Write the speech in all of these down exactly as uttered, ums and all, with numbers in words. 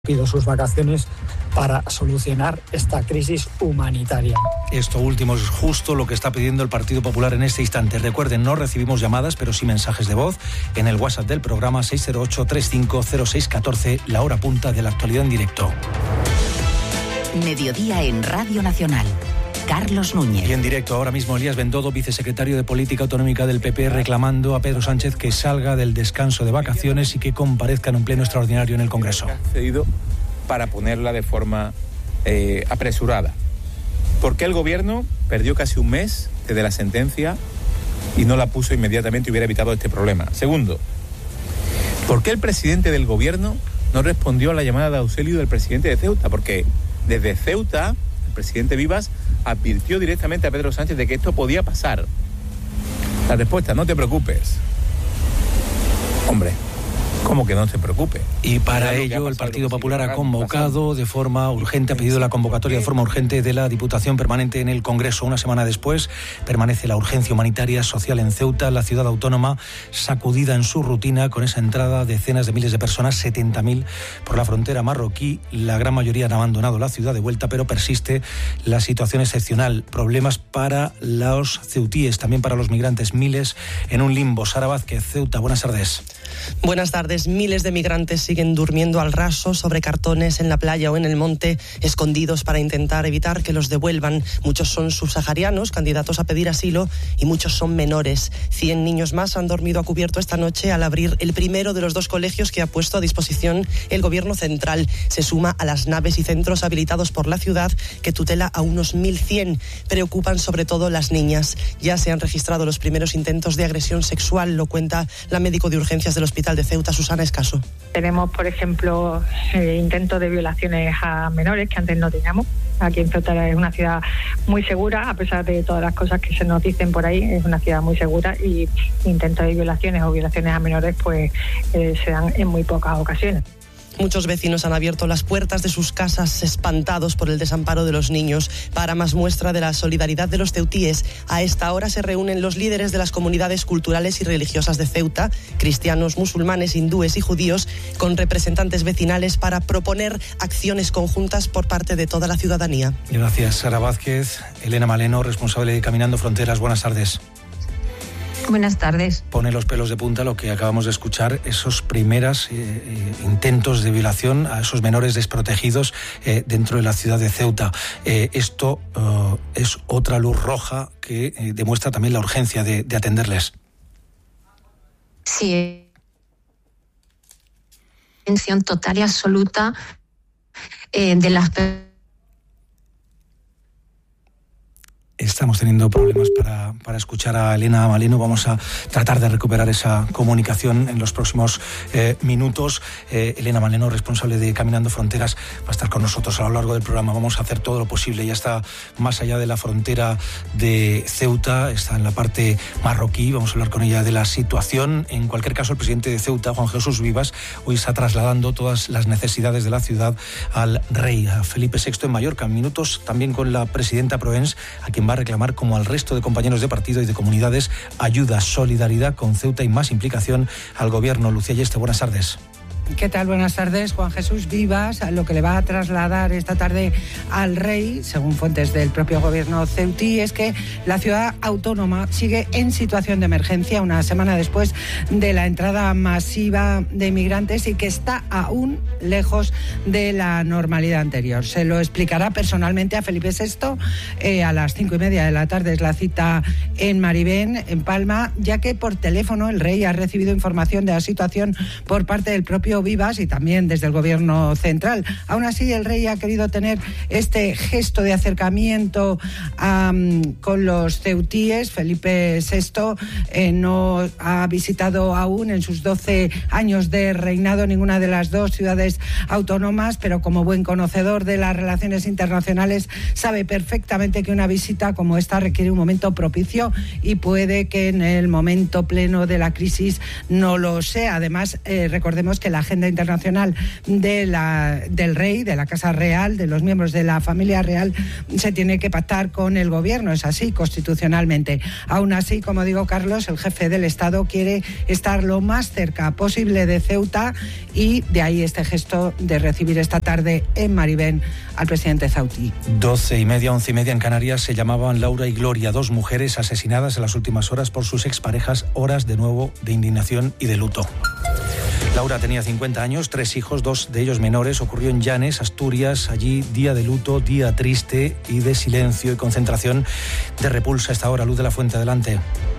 pido sus vacaciones para solucionar esta crisis humanitaria. Esto último es justo lo que está pidiendo el Partido Popular en este instante. Recuerden, no recibimos llamadas, pero sí mensajes de voz en el WhatsApp del programa seis cero ocho, treinta y cinco, cero seis catorce, la hora punta de la actualidad en directo. Mediodía en Radio Nacional. Carlos Núñez. Y en directo ahora mismo Elías Bendodo, vicesecretario de Política Autonómica del P P, reclamando a Pedro Sánchez que salga del descanso de vacaciones y que comparezca en un pleno extraordinario en el Congreso. Ha cedido para ponerla de forma eh, apresurada. ¿Por qué el gobierno perdió casi un mes desde la sentencia y no la puso inmediatamente y hubiera evitado este problema? Segundo, ¿por qué el presidente del gobierno no respondió a la llamada de auxilio del presidente de Ceuta? Porque desde Ceuta el presidente Vivas advirtió directamente a Pedro Sánchez de que esto podía pasar. La respuesta: no te preocupes. Hombre, ¿cómo que no se preocupe? Y para ello el Partido Popular ha convocado de forma urgente, ha pedido la convocatoria de forma urgente de la Diputación Permanente en el Congreso. Una semana después permanece la urgencia humanitaria social en Ceuta, la ciudad autónoma sacudida en su rutina con esa entrada de decenas de miles de personas, setenta mil por la frontera marroquí. La gran mayoría han abandonado la ciudad de vuelta, pero persiste la situación excepcional. Problemas para los ceutíes, también para los migrantes, miles en un limbo. Sara Vázquez, Ceuta, buenas tardes. Buenas tardes. Miles de migrantes siguen durmiendo al raso sobre cartones en la playa o en el monte, escondidos para intentar evitar que los devuelvan. Muchos son subsaharianos, candidatos a pedir asilo, y muchos son menores. Cien niños más han dormido a cubierto esta noche al abrir el primero de los dos colegios que ha puesto a disposición el gobierno central. Se suma a las naves y centros habilitados por la ciudad, que tutela a unos mil cien. Preocupan sobre todo las niñas. Ya se han registrado los primeros intentos de agresión sexual, lo cuenta la médico de urgencias del Hospital de Ceuta, Susana Escaso. Tenemos, por ejemplo, eh, intentos de violaciones a menores que antes no teníamos. Aquí en Ceuta es una ciudad muy segura, a pesar de todas las cosas que se nos dicen por ahí, es una ciudad muy segura, y intentos de violaciones o violaciones a menores pues eh, se dan en muy pocas ocasiones. Muchos vecinos han abierto las puertas de sus casas espantados por el desamparo de los niños. Para más muestra de la solidaridad de los ceutíes, a esta hora se reúnen los líderes de las comunidades culturales y religiosas de Ceuta, cristianos, musulmanes, hindúes y judíos, con representantes vecinales para proponer acciones conjuntas por parte de toda la ciudadanía. Gracias, Sara Vázquez. Elena Maleno, responsable de Caminando Fronteras, buenas tardes. Buenas tardes. Pone los pelos de punta lo que acabamos de escuchar, esos primeros eh, intentos de violación a esos menores desprotegidos eh, dentro de la ciudad de Ceuta. Eh, esto uh, es otra luz roja que eh, demuestra también la urgencia de, de atenderles. Sí, atención total y absoluta eh, de las personas. Estamos teniendo problemas para, para escuchar a Elena Maleno. Vamos a tratar de recuperar esa comunicación en los próximos eh, minutos. Eh, Elena Maleno, responsable de Caminando Fronteras, va a estar con nosotros a lo largo del programa. Vamos a hacer todo lo posible. Ya está más allá de la frontera de Ceuta, está en la parte marroquí. Vamos a hablar con ella de la situación. En cualquier caso, el presidente de Ceuta, Juan Jesús Vivas, hoy está trasladando todas las necesidades de la ciudad al rey, a Felipe sexto en Mallorca. En minutos también con la presidenta Proens, a quien va a reclamar, como al resto de compañeros de partido y de comunidades, ayuda, solidaridad con Ceuta y más implicación al gobierno. Lucía Yeste, buenas tardes. ¿Qué tal? Buenas tardes. Juan Jesús Vivas lo que le va a trasladar esta tarde al rey, según fuentes del propio gobierno ceutí, es que la ciudad autónoma sigue en situación de emergencia una semana después de la entrada masiva de inmigrantes y que está aún lejos de la normalidad anterior. Se lo explicará personalmente a Felipe sexto eh, a las cinco y media de la tarde, es la cita en Maribén, en Palma, ya que por teléfono el rey ha recibido información de la situación por parte del propio Vivas y también desde el gobierno central. Aún así, el rey ha querido tener este gesto de acercamiento um, con los ceutíes. Felipe sexto eh, no ha visitado aún en sus doce años de reinado ninguna de las dos ciudades autónomas, pero como buen conocedor de las relaciones internacionales sabe perfectamente que una visita como esta requiere un momento propicio y puede que en el momento pleno de la crisis no lo sea. Además, eh, recordemos que la agenda internacional de la, del rey, de la Casa Real, de los miembros de la familia real, se tiene que pactar con el gobierno, es así, constitucionalmente. Aún así, como digo, Carlos, el jefe del Estado quiere estar lo más cerca posible de Ceuta y de ahí este gesto de recibir esta tarde en Maribén al presidente Ceutí. Doce y media, once y media en Canarias se llamaban Laura y Gloria, dos mujeres asesinadas en las últimas horas por sus exparejas, horas de nuevo de indignación y de luto. Laura tenía cincuenta años, tres hijos, dos de ellos menores. Ocurrió en Llanes, Asturias. Allí, día de luto, día triste y de silencio y concentración, de repulsa. A esta hora, Luz de la Fuente, adelante.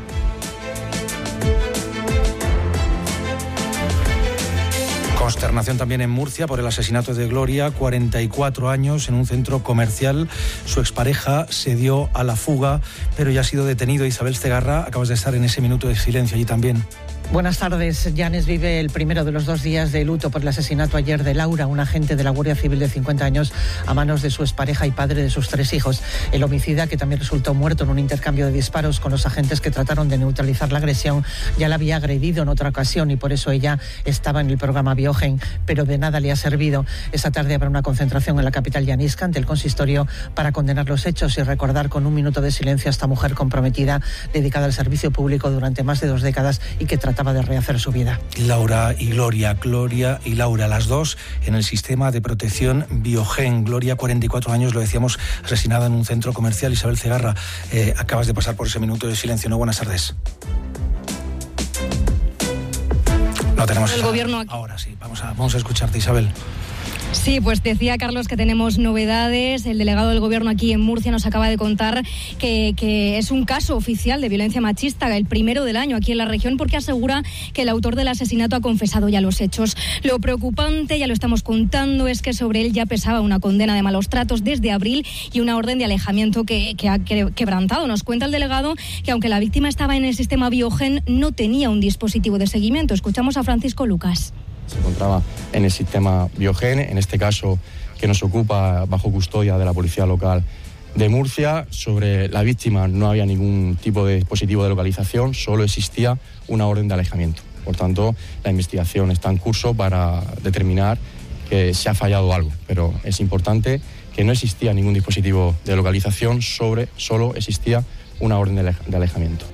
Consternación también en Murcia por el asesinato de Gloria, cuarenta y cuatro años, en un centro comercial. Su expareja se dio a la fuga, pero ya ha sido detenido. Isabel Cegarra, acabas de estar en ese minuto de silencio allí también. Buenas tardes. Llanes vive el primero de los dos días de luto por el asesinato ayer de Laura, un agente de la Guardia Civil de cincuenta años, a manos de su expareja y padre de sus tres hijos. El homicida, que también resultó muerto en un intercambio de disparos con los agentes que trataron de neutralizar la agresión, ya la había agredido en otra ocasión y por eso ella estaba en el programa Biogen, pero de nada le ha servido. Esta tarde habrá una concentración en la capital llanisca ante el consistorio para condenar los hechos y recordar con un minuto de silencio a esta mujer comprometida, dedicada al servicio público durante más de dos décadas y que trataba de rehacer su vida. Laura y Gloria, Gloria y Laura, las dos en el sistema de protección Biogen. Gloria, cuarenta y cuatro años, lo decíamos, asesinada en un centro comercial. Isabel Cegarra, eh, acabas de pasar por ese minuto de silencio, ¿no? Buenas tardes. No tenemos el esa... gobierno aquí. Ahora sí, vamos a, vamos a escucharte, Isabel. Sí, pues decía Carlos que tenemos novedades. El delegado del Gobierno aquí en Murcia nos acaba de contar que, que es un caso oficial de violencia machista, el primero del año aquí en la región, porque asegura que el autor del asesinato ha confesado ya los hechos. Lo preocupante, ya lo estamos contando, es que sobre él ya pesaba una condena de malos tratos desde abril y una orden de alejamiento que, que ha quebrantado. Nos cuenta el delegado que aunque la víctima estaba en el sistema Biogen, no tenía un dispositivo de seguimiento. Escuchamos a Francisco Lucas. Se encontraba en el sistema Biogen, en este caso que nos ocupa bajo custodia de la Policía Local de Murcia. Sobre la víctima no había ningún tipo de dispositivo de localización, solo existía una orden de alejamiento. Por tanto, la investigación está en curso para determinar que se ha fallado algo, pero es importante que no existía ningún dispositivo de localización, sobre, solo existía una orden de alejamiento.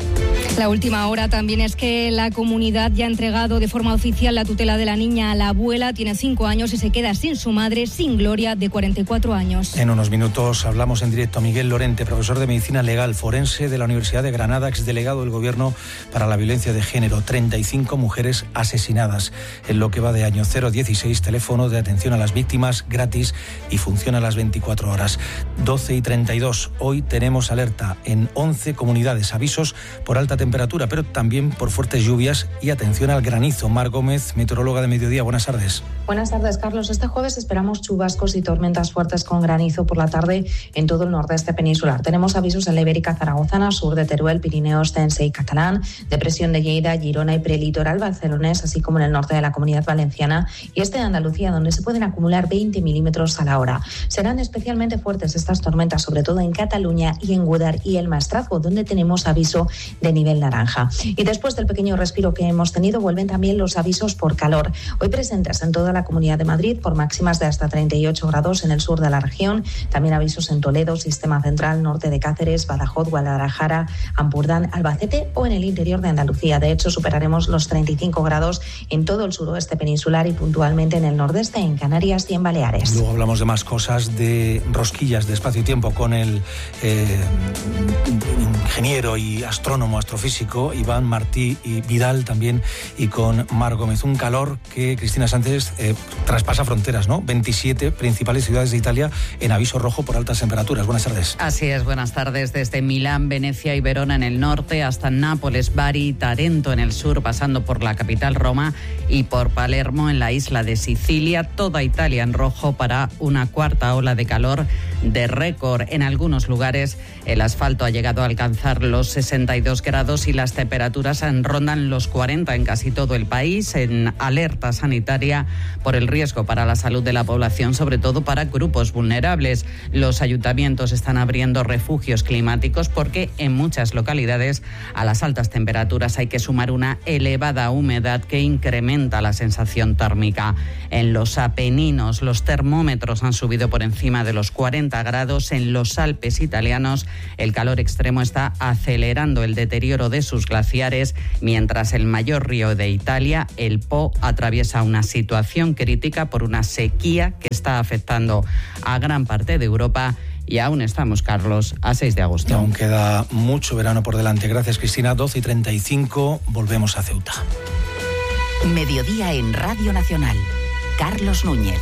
La última hora también es que la comunidad ya ha entregado de forma oficial la tutela de la niña a la abuela. Tiene cinco años y se queda sin su madre, sin Gloria, de cuarenta y cuatro años. En unos minutos hablamos en directo a Miguel Lorente, profesor de Medicina Legal Forense de la Universidad de Granada, exdelegado del Gobierno para la Violencia de Género. treinta y cinco mujeres asesinadas en lo que va de año. Cero dieciséis, teléfono de atención a las víctimas, gratis y funciona a las veinticuatro horas. doce y treinta y dos. Hoy tenemos alerta en once comunidades, avisos por alta temperatura, pero también por fuertes lluvias y atención al granizo. Mar Gómez, meteoróloga de Mediodía, buenas tardes. Buenas tardes, Carlos. Este jueves esperamos chubascos y tormentas fuertes con granizo por la tarde en todo el nordeste peninsular. Tenemos avisos en la Ibérica zaragozana, sur de Teruel, Pirineos, Tense y Catalán, depresión de Lleida, Girona y prelitoral barcelonés, así como en el norte de la Comunidad Valenciana y este de Andalucía, donde se pueden acumular veinte milímetros a la hora. Serán especialmente fuertes estas tormentas, sobre todo en Cataluña y en Gúdar y el Maestrazgo, donde tenemos aviso de nivel naranja. Y después del pequeño respiro que hemos tenido, vuelven también los avisos por calor. Hoy presentes en toda la Comunidad de Madrid por máximas de hasta treinta y ocho grados en el sur de la región. También avisos en Toledo, Sistema Central, norte de Cáceres, Badajoz, Guadalajara, Ampurdán, Albacete o en el interior de Andalucía. De hecho, superaremos los treinta y cinco grados en todo el suroeste peninsular y puntualmente en el nordeste, en Canarias y en Baleares. Luego hablamos de más cosas, de rosquillas de espacio y tiempo con el eh, ingeniero y astrónomo, astrofísico Iván Martí y Vidal también, y con Mar Gómez. Un calor que, Cristina Sánchez, eh, traspasa fronteras, ¿no? veintisiete principales ciudades de Italia en aviso rojo por altas temperaturas. Buenas tardes. Así es, buenas tardes. Desde Milán, Venecia y Verona en el norte hasta Nápoles, Bari y Tarento en el sur, pasando por la capital Roma y por Palermo en la isla de Sicilia. Toda Italia en rojo para una cuarta ola de calor de récord. En algunos lugares el asfalto ha llegado a alcanzar los sesenta y dos grados y las temperaturas rondan los cuarenta en casi todo el país, en alerta sanitaria por el riesgo para la salud de la población, sobre todo para grupos vulnerables. Los ayuntamientos están abriendo refugios climáticos porque en muchas localidades a las altas temperaturas hay que sumar una elevada humedad que incrementa la sensación térmica. En los Apeninos los termómetros han subido por encima de los cuarenta grados. En los Alpes italianos el calor extremo está acelerando el deterioro de sus glaciares, mientras el mayor río de Italia, el Po, atraviesa una situación crítica por una sequía que está afectando a gran parte de Europa. Y aún estamos, Carlos, a seis de agosto. Y aún queda mucho verano por delante. Gracias, Cristina. doce y treinta y cinco, volvemos a Ceuta. Mediodía en Radio Nacional. Carlos Núñez.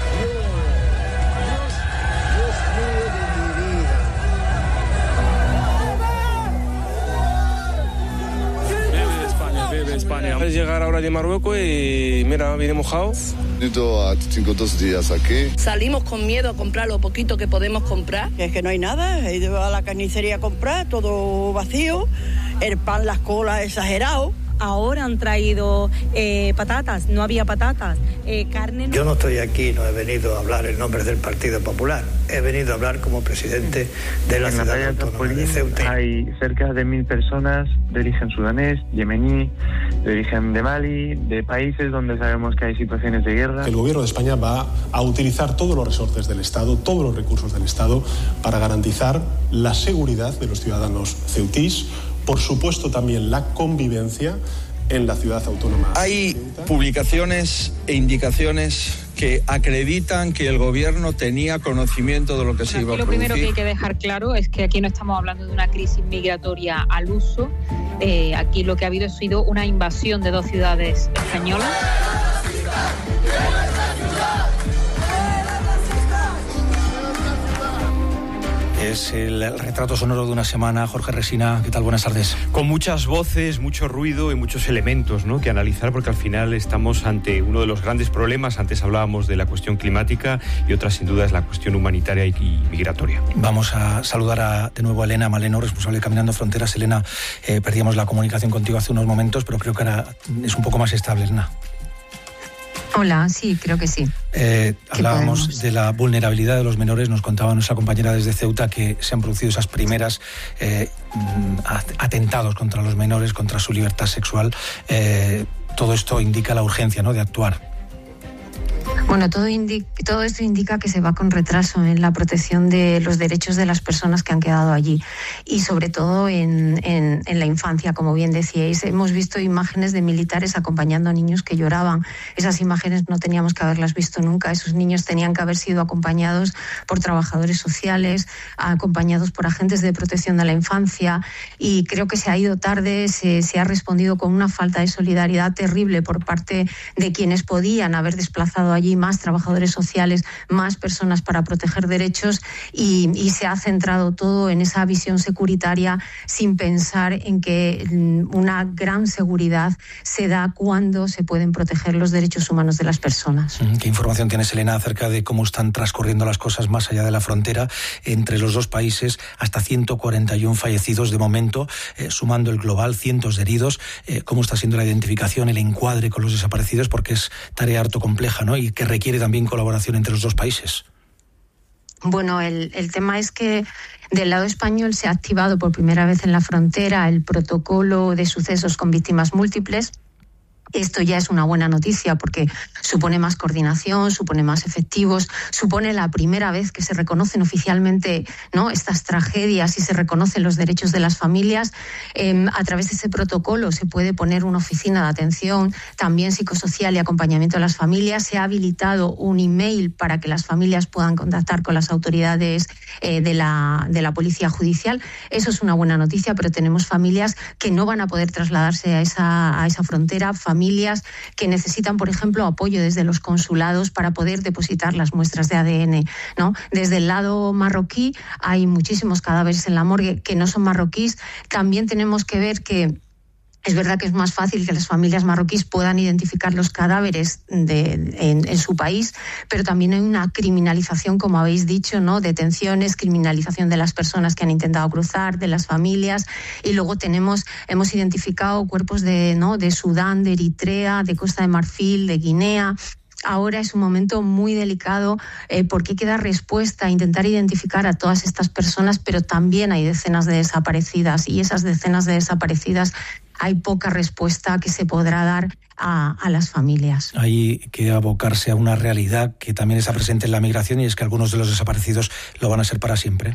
España. Puedes llegar ahora de Marruecos y mira, viene mojado. Tengo dos días aquí. Salimos con miedo a comprar lo poquito que podemos comprar. Es que no hay nada, he ido a la carnicería a comprar, todo vacío, el pan, las colas, exagerado. Ahora han traído eh, patatas, no había patatas, eh, carne... Yo no estoy aquí, no he venido a hablar en nombre del Partido Popular, he venido a hablar como presidente de la ciudad autónoma de Ceuta. Hay cerca de mil personas de origen sudanés, yemení, de origen de Mali, de países donde sabemos que hay situaciones de guerra. El gobierno de España va a utilizar todos los resortes del Estado, todos los recursos del Estado, para garantizar la seguridad de los ciudadanos ceutís. Por supuesto, también la convivencia en la ciudad autónoma. Hay publicaciones e indicaciones que acreditan que el gobierno tenía conocimiento de lo que se iba a producir. Lo primero que hay que dejar claro es que aquí no estamos hablando de una crisis migratoria al uso. Eh, aquí lo que ha habido ha sido una invasión de dos ciudades españolas. Es el retrato sonoro de una semana. Jorge Resina, ¿qué tal? Buenas tardes. Con muchas voces, mucho ruido y muchos elementos, ¿no?, que analizar, porque al final estamos ante uno de los grandes problemas. Antes hablábamos de la cuestión climática y otra sin duda es la cuestión humanitaria y, y migratoria. Vamos a saludar a, de nuevo a Elena Maleno, responsable de Caminando Fronteras. Elena, eh, perdíamos la comunicación contigo hace unos momentos, pero creo que ahora es un poco más estable, Elena. Hola, sí, creo que sí. Eh, hablábamos podemos? de la vulnerabilidad de los menores. Nos contaba nuestra compañera desde Ceuta que se han producido esas primeras eh, atentados contra los menores, contra su libertad sexual. Eh, todo esto indica la urgencia, ¿no?, de actuar. Bueno, todo, indica, todo esto indica que se va con retraso en la protección de los derechos de las personas que han quedado allí y sobre todo en, en, en la infancia, como bien decíais. Hemos visto imágenes de militares acompañando a niños que lloraban. Esas imágenes no teníamos que haberlas visto nunca. Esos niños tenían que haber sido acompañados por trabajadores sociales, acompañados por agentes de protección de la infancia, y creo que se ha ido tarde, se, se ha respondido con una falta de solidaridad terrible por parte de quienes podían haber desplazado allí más trabajadores sociales, más personas para proteger derechos, y, y se ha centrado todo en esa visión securitaria sin pensar en que una gran seguridad se da cuando se pueden proteger los derechos humanos de las personas. ¿Qué información tienes, Elena, acerca de cómo están transcurriendo las cosas más allá de la frontera entre los dos países? Hasta ciento cuarenta y uno fallecidos de momento, eh, sumando el global, cientos de heridos. Eh, ¿Cómo está siendo la identificación, el encuadre con los desaparecidos? Porque es tarea harto compleja, ¿no?, y que requiere también colaboración entre los dos países. Bueno, el, el tema es que del lado español se ha activado por primera vez en la frontera el protocolo de sucesos con víctimas múltiples. Esto ya es una buena noticia porque supone más coordinación, supone más efectivos, supone la primera vez que se reconocen oficialmente, ¿no?, estas tragedias y se reconocen los derechos de las familias. Eh, a través de ese protocolo se puede poner una oficina de atención también psicosocial y acompañamiento a las familias. Se ha habilitado un email para que las familias puedan contactar con las autoridades eh, de la, de la policía judicial. Eso es una buena noticia, pero tenemos familias que no van a poder trasladarse a esa, a esa frontera, familias que necesitan, por ejemplo, apoyo desde los consulados para poder depositar las muestras de A D N, ¿no? Desde el lado marroquí hay muchísimos cadáveres en la morgue que no son marroquíes. También tenemos que ver que Es verdad que es más fácil que las familias marroquíes puedan identificar los cadáveres de, en, en su país, pero también hay una criminalización, como habéis dicho, ¿no? Detenciones, criminalización de las personas que han intentado cruzar, de las familias, y luego tenemos, hemos identificado cuerpos de, ¿no? de Sudán, de Eritrea, de Costa de Marfil, de Guinea. Ahora es un momento muy delicado eh, porque hay que dar respuesta, intentar identificar a todas estas personas, pero también hay decenas de desaparecidas, y esas decenas de desaparecidas hay poca respuesta que se podrá dar a, a las familias. Hay que abocarse a una realidad que también está presente en la migración, y es que algunos de los desaparecidos lo van a ser para siempre.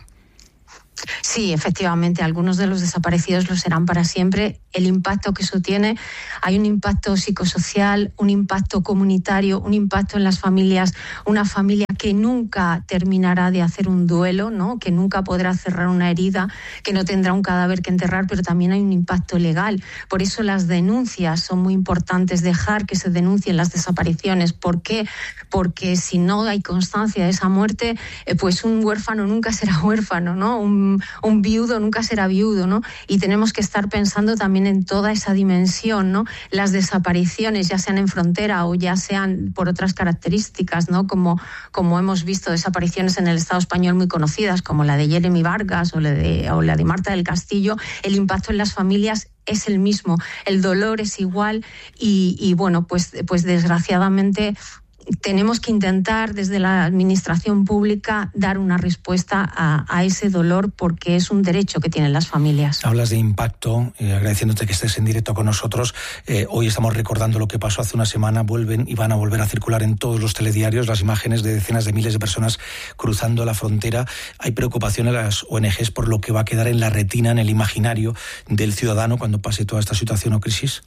Sí, efectivamente, algunos de los desaparecidos lo serán para siempre. El impacto que eso tiene, hay un impacto psicosocial, un impacto comunitario, un impacto en las familias, una familia que nunca terminará de hacer un duelo, ¿no? Que nunca podrá cerrar una herida, que no tendrá un cadáver que enterrar, pero también hay un impacto legal. Por eso las denuncias son muy importantes, dejar que se denuncien las desapariciones. ¿Por qué? Porque si no hay constancia de esa muerte, eh, pues un huérfano nunca será huérfano, ¿no? Un un viudo nunca será viudo, ¿no? Y tenemos que estar pensando también en toda esa dimensión, ¿no? Las desapariciones, ya sean en frontera o ya sean por otras características, ¿no? Como, como hemos visto desapariciones en el Estado español muy conocidas, como la de Jeremy Vargas o la de, o la de Marta del Castillo, el impacto en las familias es el mismo, el dolor es igual, y, y bueno, pues, pues desgraciadamente tenemos que intentar desde la administración pública dar una respuesta a, a ese dolor, porque es un derecho que tienen las familias. Hablas de impacto, eh, agradeciéndote que estés en directo con nosotros. Eh, hoy estamos recordando lo que pasó hace una semana. Vuelven y van a volver a circular en todos los telediarios las imágenes de decenas de miles de personas cruzando la frontera. Hay preocupación en las O N Ges por lo que va a quedar en la retina, en el imaginario del ciudadano cuando pase toda esta situación o crisis.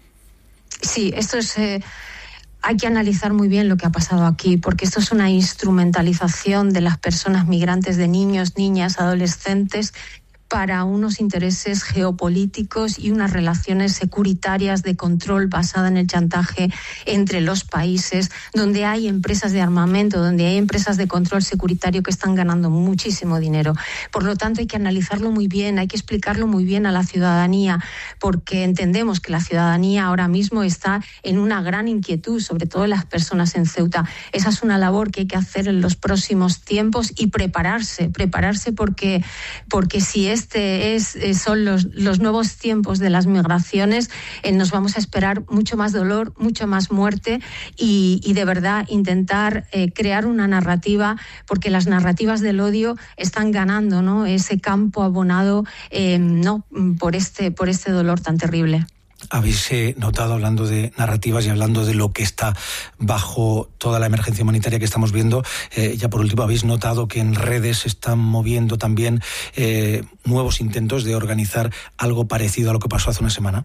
Sí, esto es... Eh... Hay que analizar muy bien lo que ha pasado aquí, porque esto es una instrumentalización de las personas migrantes, de niños, niñas, adolescentes, para unos intereses geopolíticos y unas relaciones securitarias de control basada en el chantaje entre los países, donde hay empresas de armamento, donde hay empresas de control securitario que están ganando muchísimo dinero. Por lo tanto, hay que analizarlo muy bien, hay que explicarlo muy bien a la ciudadanía, porque entendemos que la ciudadanía ahora mismo está en una gran inquietud, sobre todo las personas en Ceuta. Esa es una labor que hay que hacer en los próximos tiempos y prepararse, prepararse porque, porque si es Este es, son los, los nuevos tiempos de las migraciones, eh, nos vamos a esperar mucho más dolor, mucho más muerte, y, y de verdad intentar eh, crear una narrativa, porque las narrativas del odio están ganando, ¿no? Ese campo abonado eh, no por este, por este dolor tan terrible. Habéis eh, notado, hablando de narrativas y hablando de lo que está bajo toda la emergencia humanitaria que estamos viendo, eh, ya por último, habéis notado que en redes se están moviendo también eh, nuevos intentos de organizar algo parecido a lo que pasó hace una semana.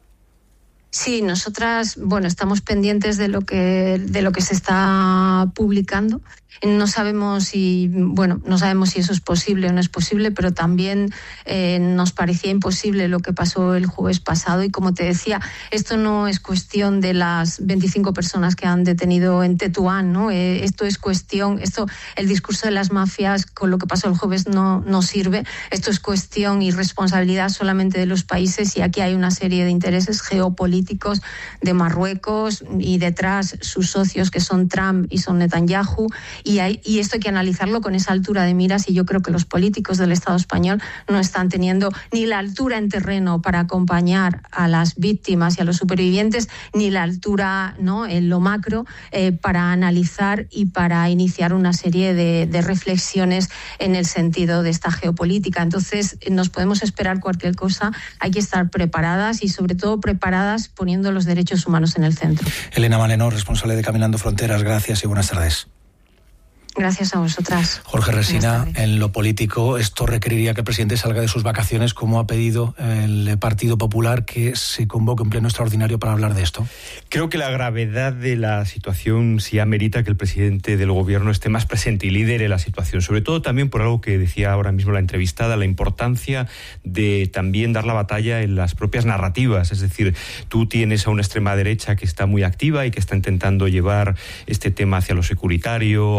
Sí, nosotras, bueno, estamos pendientes de lo que de lo que se está publicando. No sabemos si, bueno, no sabemos si eso es posible o no es posible, pero también eh, nos parecía imposible lo que pasó el jueves pasado. Y como te decía, esto no es cuestión de las veinticinco personas que han detenido en Tetuán, ¿no? Eh, esto es cuestión, esto, el discurso de las mafias con lo que pasó el jueves no, no sirve. Esto es cuestión y responsabilidad solamente de los países, y aquí hay una serie de intereses geopolíticos de Marruecos y detrás sus socios, que son Trump y son Netanyahu. Y, hay, y esto hay que analizarlo con esa altura de miras, y yo creo que los políticos del Estado español no están teniendo ni la altura en terreno para acompañar a las víctimas y a los supervivientes, ni la altura, ¿no?, en lo macro eh, para analizar y para iniciar una serie de, de reflexiones en el sentido de esta geopolítica. Entonces, nos podemos esperar cualquier cosa, hay que estar preparadas y sobre todo preparadas poniendo los derechos humanos en el centro. Elena Maleno, responsable de Caminando Fronteras, gracias y buenas tardes. Gracias a vosotras. Jorge Resina, en lo político, esto requeriría que el presidente salga de sus vacaciones, como ha pedido el Partido Popular, que se convoque un pleno extraordinario para hablar de esto. Creo que la gravedad de la situación sí amerita que el presidente del gobierno esté más presente y lidere la situación, sobre todo también por algo que decía ahora mismo la entrevistada, la importancia de también dar la batalla en las propias narrativas. Es decir, tú tienes a una extrema derecha que está muy activa y que está intentando llevar este tema hacia lo securitario, hacia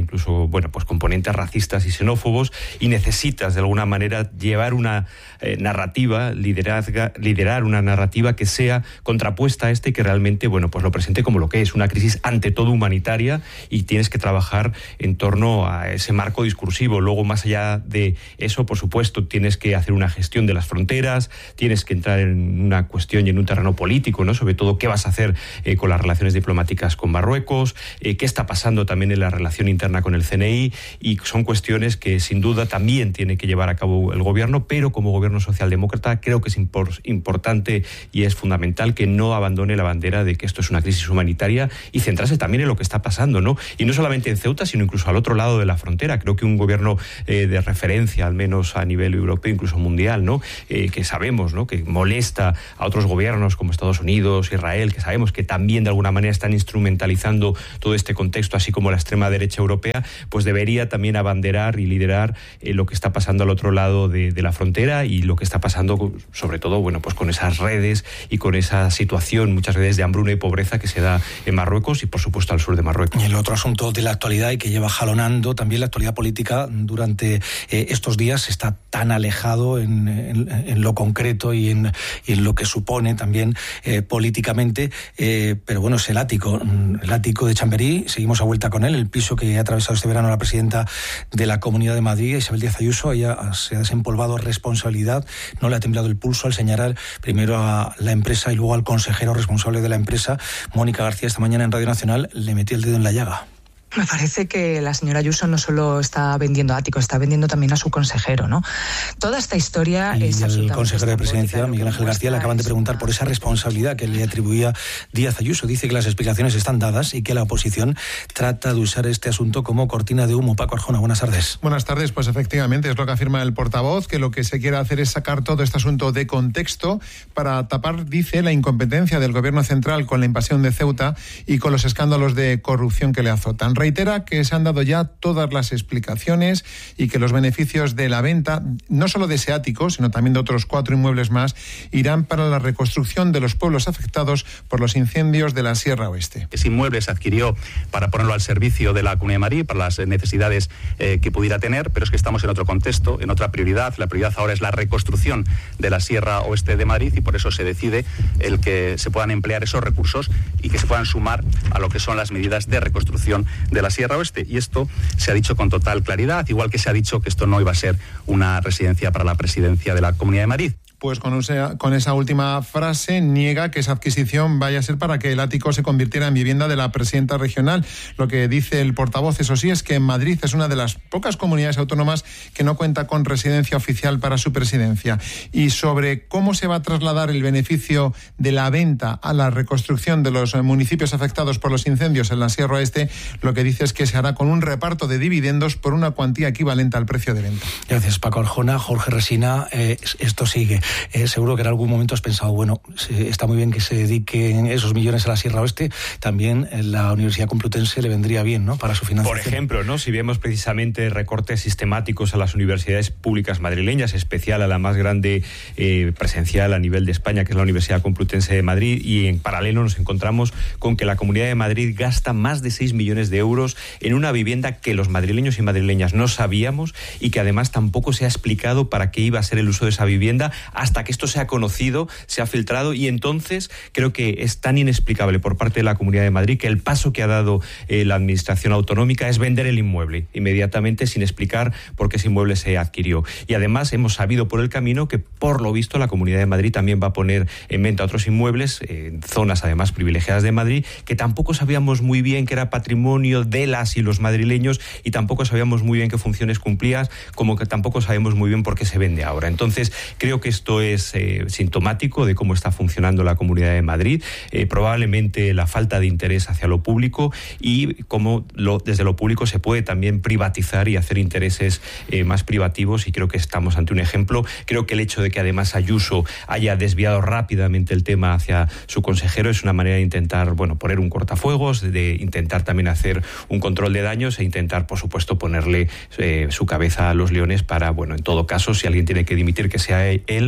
incluso, bueno, pues componentes racistas y xenófobos, y necesitas de alguna manera llevar una eh, narrativa, liderar, liderar una narrativa que sea contrapuesta a este y que realmente, bueno, pues lo presente como lo que es, una crisis ante todo humanitaria, y tienes que trabajar en torno a ese marco discursivo. Luego, más allá de eso, por supuesto, tienes que hacer una gestión de las fronteras, tienes que entrar en una cuestión y en un terreno político, ¿no? Sobre todo, qué vas a hacer eh, con las relaciones diplomáticas con Marruecos, eh, qué está pasando también en la relación interna con el C N I, y son cuestiones que sin duda también tiene que llevar a cabo el gobierno, pero como gobierno socialdemócrata creo que es impor- importante y es fundamental que no abandone la bandera de que esto es una crisis humanitaria y centrarse también en lo que está pasando, ¿no? Y no solamente en Ceuta, sino incluso al otro lado de la frontera. Creo que un gobierno eh, de referencia, al menos a nivel europeo, incluso mundial, ¿no? Eh, que sabemos, ¿no?, que molesta a otros gobiernos como Estados Unidos, Israel, que sabemos que también de alguna manera están instrumentalizando todo este contexto, así como la extrema derecha europea, pues debería también abanderar y liderar eh, lo que está pasando al otro lado de, de la frontera, y lo que está pasando sobre todo, bueno, pues con esas redes y con esa situación, muchas veces de hambruna y pobreza que se da en Marruecos y por supuesto al sur de Marruecos. Y el otro asunto de la actualidad y que lleva jalonando también la actualidad política durante eh, estos días, está tan alejado en, en, en lo concreto y en, y en lo que supone también eh, políticamente, eh, pero bueno, es el ático, el ático de Chamberí. Seguimos a vuelta con él, el piso que ha atravesado este verano la presidenta de la Comunidad de Madrid, Isabel Díaz Ayuso. Ella se ha desempolvado responsabilidad, no le ha temblado el pulso al señalar primero a la empresa y luego al consejero responsable de la empresa. Mónica García, esta mañana en Radio Nacional le metió el dedo en la llaga. Me parece que la señora Ayuso no solo está vendiendo ático, está vendiendo también a su consejero, ¿no? Toda esta historia y es el consejero de Presidencia, Miguel Ángel García, le acaban de preguntar por esa responsabilidad que le atribuía Díaz Ayuso. Dice que las explicaciones están dadas y que la oposición trata de usar este asunto como cortina de humo. Paco Arjona, buenas tardes. Buenas tardes, pues efectivamente es lo que afirma el portavoz, que lo que se quiere hacer es sacar todo este asunto de contexto para tapar, dice, la incompetencia del gobierno central con la invasión de Ceuta y con los escándalos de corrupción que le azotan. Reitera que se han dado ya todas las explicaciones y que los beneficios de la venta, no solo de ese ático, sino también de otros cuatro inmuebles más, irán para la reconstrucción de los pueblos afectados por los incendios de la Sierra Oeste. Ese inmueble se adquirió para ponerlo al servicio de la Comunidad de Madrid, para las necesidades eh, que pudiera tener, pero es que estamos en otro contexto, en otra prioridad. La prioridad ahora es la reconstrucción de la Sierra Oeste de Madrid, y por eso se decide el que se puedan emplear esos recursos y que se puedan sumar a lo que son las medidas de reconstrucción de la Sierra Oeste. Y esto se ha dicho con total claridad, igual que se ha dicho que esto no iba a ser una residencia para la presidencia de la Comunidad de Madrid. Pues con, esa, con esa última frase niega que esa adquisición vaya a ser para que el ático se convirtiera en vivienda de la presidenta regional. Lo que dice el portavoz, eso sí, es que Madrid es una de las pocas comunidades autónomas que no cuenta con residencia oficial para su presidencia. Y sobre cómo se va a trasladar el beneficio de la venta a la reconstrucción de los municipios afectados por los incendios en la Sierra Oeste, lo que dice es que se hará con un reparto de dividendos por una cuantía equivalente al precio de venta. Gracias, Paco Arjona. Jorge Resina, eh, esto sigue. Eh, seguro que en algún momento has pensado, bueno, está muy bien que se dediquen esos millones a la Sierra Oeste, también la Universidad Complutense le vendría bien, ¿no?, para su financiación. Por ejemplo, ¿no?, si vemos precisamente recortes sistemáticos a las universidades públicas madrileñas, especial a la más grande eh, presencial a nivel de España, que es la Universidad Complutense de Madrid, y en paralelo nos encontramos con que la Comunidad de Madrid gasta más de seis millones de euros en una vivienda que los madrileños y madrileñas no sabíamos, y que además tampoco se ha explicado para qué iba a ser el uso de esa vivienda hasta que esto se ha conocido, se ha filtrado, y entonces creo que es tan inexplicable por parte de la Comunidad de Madrid que el paso que ha dado eh, la Administración Autonómica es vender el inmueble inmediatamente sin explicar por qué ese inmueble se adquirió. Y además hemos sabido por el camino que, por lo visto, la Comunidad de Madrid también va a poner en venta otros inmuebles eh, en zonas además privilegiadas de Madrid, que tampoco sabíamos muy bien que era patrimonio de las y los madrileños, y tampoco sabíamos muy bien qué funciones cumplía, como que tampoco sabemos muy bien por qué se vende ahora. Entonces creo que esto es eh, sintomático de cómo está funcionando la Comunidad de Madrid, eh, probablemente la falta de interés hacia lo público, y cómo lo, desde lo público se puede también privatizar y hacer intereses eh, más privativos, y creo que estamos ante un ejemplo. Creo que el hecho de que además Ayuso haya desviado rápidamente el tema hacia su consejero es una manera de intentar, bueno, poner un cortafuegos, de intentar también hacer un control de daños e intentar, por supuesto, ponerle eh, su cabeza a los leones para, bueno, en todo caso, si alguien tiene que dimitir, que sea él,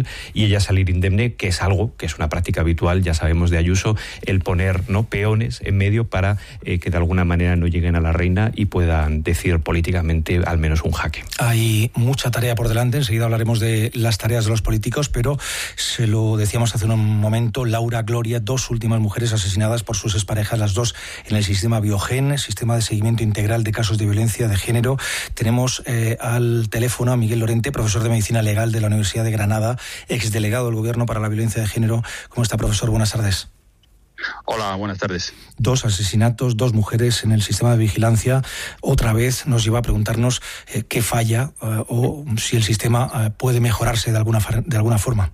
cárcel y ella salir indemne, que es algo que es una práctica habitual, ya sabemos, de Ayuso, el poner, ¿no?, peones en medio para eh, que de alguna manera no lleguen a la reina y puedan decir políticamente al menos un jaque. Hay mucha tarea por delante, enseguida hablaremos de las tareas de los políticos, pero se lo decíamos hace un momento, Laura, Gloria, dos últimas mujeres asesinadas por sus exparejas, las dos en el sistema Biogen, sistema de seguimiento integral de casos de violencia de género. Tenemos eh, al teléfono a Miguel Lorente, profesor de Medicina Legal de la Universidad de Granada, exdelegado del Gobierno para la Violencia de Género. ¿Cómo está, profesor? Buenas tardes. Hola, buenas tardes. Dos asesinatos, dos mujeres en el sistema de vigilancia. Otra vez nos lleva a preguntarnos eh, qué falla eh, o si el sistema eh, puede mejorarse de alguna, de alguna forma.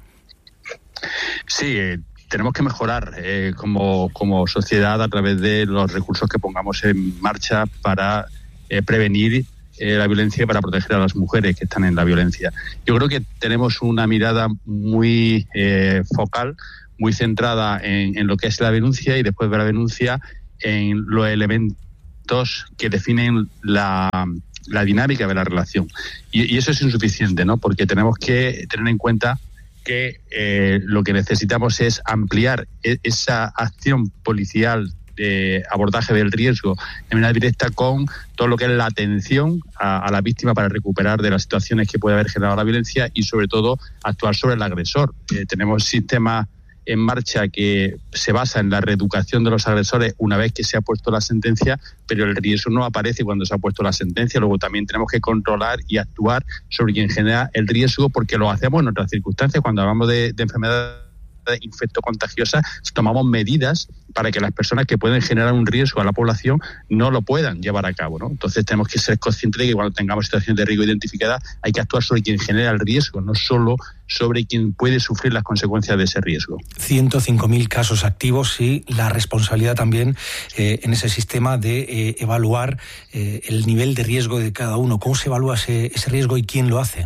Sí, eh, tenemos que mejorar eh, como, como sociedad a través de los recursos que pongamos en marcha para eh, prevenir eh, la violencia y para proteger a las mujeres que están en la violencia. Yo creo que tenemos una mirada muy eh, focal, muy centrada en, en lo que es la denuncia y después de la denuncia en los elementos que definen la, la dinámica de la relación. Y, y eso es insuficiente, ¿no? Porque tenemos que tener en cuenta que eh, lo que necesitamos es ampliar e- esa acción policial de abordaje del riesgo de manera directa con todo lo que es la atención a, a la víctima para recuperar de las situaciones que puede haber generado la violencia y sobre todo actuar sobre el agresor. Eh, tenemos sistemas en marcha que se basa en la reeducación de los agresores una vez que se ha puesto la sentencia, pero el riesgo no aparece cuando se ha puesto la sentencia. Luego también tenemos que controlar y actuar sobre quien genera el riesgo, porque lo hacemos en otras circunstancias. Cuando hablamos de, de enfermedades infectocontagiosas, tomamos medidas para que las personas que pueden generar un riesgo a la población no lo puedan llevar a cabo, ¿no? Entonces tenemos que ser conscientes de que cuando tengamos situaciones de riesgo identificadas hay que actuar sobre quien genera el riesgo, no solo sobre quien puede sufrir las consecuencias de ese riesgo. ciento cinco mil casos activos y la responsabilidad también eh, en ese sistema de eh, evaluar eh, el nivel de riesgo de cada uno. ¿Cómo se evalúa ese, ese riesgo y quién lo hace?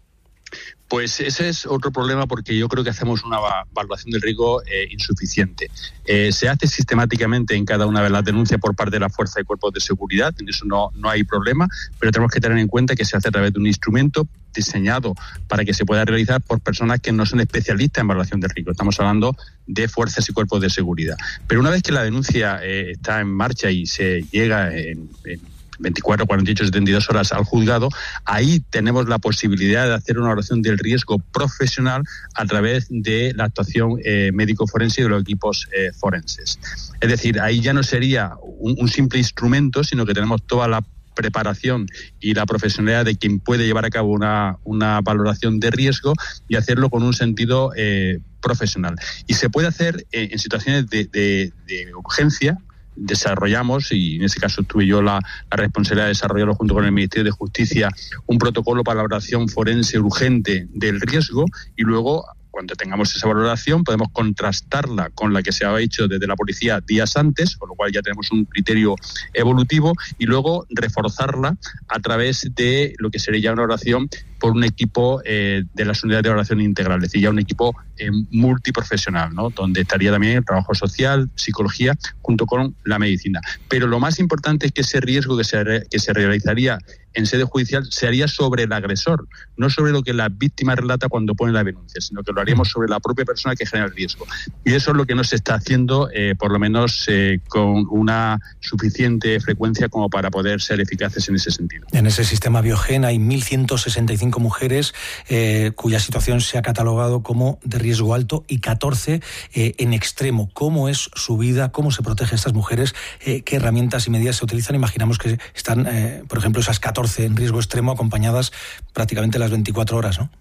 Pues ese es otro problema, porque yo creo que hacemos una valoración del riesgo eh, insuficiente. Eh, se hace sistemáticamente en cada una de las denuncias por parte de la fuerza de cuerpos de seguridad, en eso no, no hay problema, pero tenemos que tener en cuenta que se hace a través de un instrumento diseñado para que se pueda realizar por personas que no son especialistas en valoración del riesgo. Estamos hablando de fuerzas y cuerpos de seguridad. Pero una vez que la denuncia eh, está en marcha y se llega en, en veinticuatro, cuarenta y ocho, setenta y dos horas al juzgado, ahí tenemos la posibilidad de hacer una evaluación del riesgo profesional a través de la actuación eh, médico-forense y de los equipos eh, forenses. Es decir, ahí ya no sería un, un simple instrumento, sino que tenemos toda la preparación y la profesionalidad de quien puede llevar a cabo una, una valoración de riesgo y hacerlo con un sentido eh, profesional. Y se puede hacer eh, en situaciones de, de, de urgencia. Desarrollamos, y en ese caso tuve yo la, la responsabilidad de desarrollarlo junto con el Ministerio de Justicia, un protocolo para la valoración forense urgente del riesgo, y luego, cuando tengamos esa valoración, podemos contrastarla con la que se ha hecho desde la policía días antes, con lo cual ya tenemos un criterio evolutivo, y luego reforzarla a través de lo que sería una valoración por un equipo eh, de las unidades de valoración integral, es decir, ya un equipo eh, multiprofesional, ¿no? Donde estaría también el trabajo social, psicología, junto con la medicina. Pero lo más importante es que ese riesgo que se, re, que se realizaría en sede judicial se haría sobre el agresor, no sobre lo que la víctima relata cuando pone la denuncia, sino que lo haríamos sobre la propia persona que genera el riesgo. Y eso es lo que no se está haciendo, eh, por lo menos eh, con una suficiente frecuencia como para poder ser eficaces en ese sentido. En ese sistema Biogen hay mil ciento sesenta y cinco mujeres eh, cuya situación se ha catalogado como de riesgo alto y catorce eh, en extremo. ¿Cómo es su vida? ¿Cómo se protege a estas mujeres? Eh, ¿Qué herramientas y medidas se utilizan? Imaginamos que están, eh, por ejemplo, esas catorce en riesgo extremo acompañadas prácticamente las veinticuatro horas, ¿no?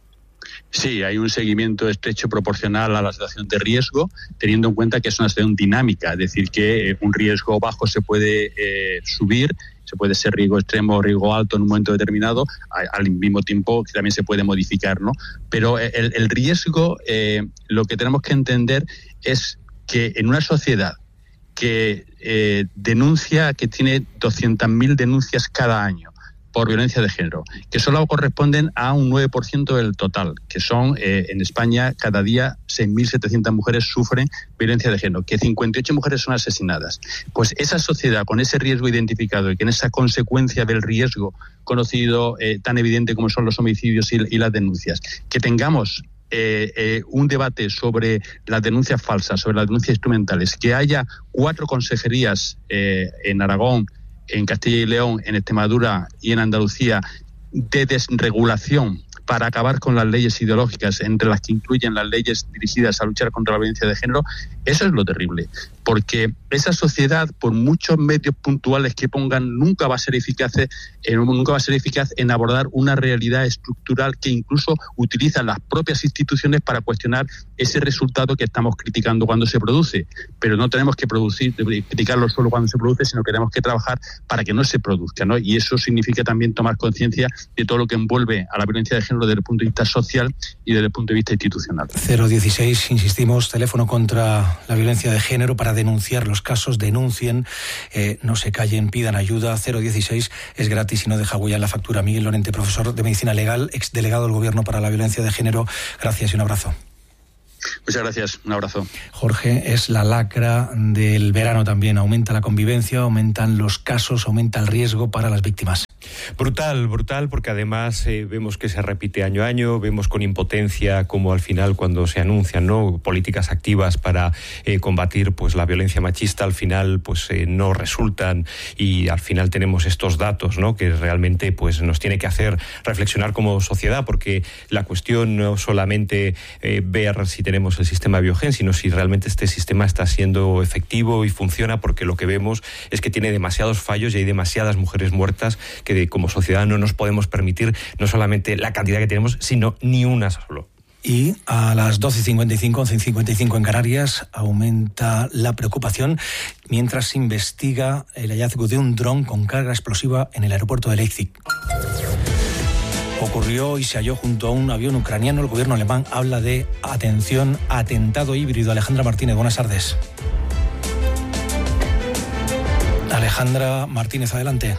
Sí, hay un seguimiento estrecho proporcional a la situación de riesgo, teniendo en cuenta que es una situación dinámica, es decir, que un riesgo bajo se puede eh, subir, se puede ser riesgo extremo o riesgo alto en un momento determinado, al mismo tiempo que también se puede modificar, ¿no? Pero el, el riesgo, eh, lo que tenemos que entender es que en una sociedad que eh, denuncia, que tiene doscientas mil denuncias cada año por violencia de género, que solo corresponden a un nueve por ciento del total, que son, eh, en España, cada día seis mil setecientas mujeres sufren violencia de género, que cincuenta y ocho mujeres son asesinadas. Pues esa sociedad, con ese riesgo identificado y con esa consecuencia del riesgo conocido eh, tan evidente como son los homicidios y, y las denuncias, que tengamos eh, eh, un debate sobre las denuncias falsas, sobre las denuncias instrumentales, que haya cuatro consejerías eh, en Aragón, en Castilla y León, en Extremadura y en Andalucía de desregulación para acabar con las leyes ideológicas, entre las que incluyen las leyes dirigidas a luchar contra la violencia de género, eso es lo terrible. Porque esa sociedad, por muchos medios puntuales que pongan, nunca va a ser eficaz, en, nunca va a ser eficaz en abordar una realidad estructural que incluso utiliza las propias instituciones para cuestionar ese resultado que estamos criticando cuando se produce. Pero no tenemos que producir, criticarlo solo cuando se produce, sino que tenemos que trabajar para que no se produzca, ¿no? Y eso significa también tomar conciencia de todo lo que envuelve a la violencia de género desde el punto de vista social y desde el punto de vista institucional. cero dieciséis, insistimos, teléfono contra la violencia de género para denunciar los casos, denuncien, eh, no se callen, pidan ayuda. Cero dieciséis es gratis y no deja huella en la factura. Miguel Lorente, profesor de Medicina Legal, exdelegado del Gobierno para la Violencia de Género, gracias y un abrazo. Muchas gracias, un abrazo. Jorge, es la lacra del verano también. Aumenta la convivencia, aumentan los casos, aumenta el riesgo para las víctimas. Brutal, brutal, porque además eh, vemos que se repite año a año, vemos con impotencia como al final cuando se anuncian, ¿no?, políticas activas para eh, combatir pues la violencia machista, al final pues eh, no resultan, y al final tenemos estos datos, ¿no?, que realmente pues nos tiene que hacer reflexionar como sociedad, porque la cuestión no solamente eh, ver si tenemos el sistema Biogen, sino si realmente este sistema está siendo efectivo y funciona, porque lo que vemos es que tiene demasiados fallos y hay demasiadas mujeres muertas que de, como sociedad no nos podemos permitir no solamente la cantidad que tenemos, sino ni una solo. Y a las doce y cincuenta y cinco, once y cincuenta y cinco en Canarias, aumenta la preocupación mientras se investiga el hallazgo de un dron con carga explosiva en el aeropuerto de Leipzig. Ocurrió y se halló junto a un avión ucraniano. El gobierno alemán habla de, atención, atentado híbrido. Alejandra Martínez, buenas tardes. Alejandra Martínez, adelante.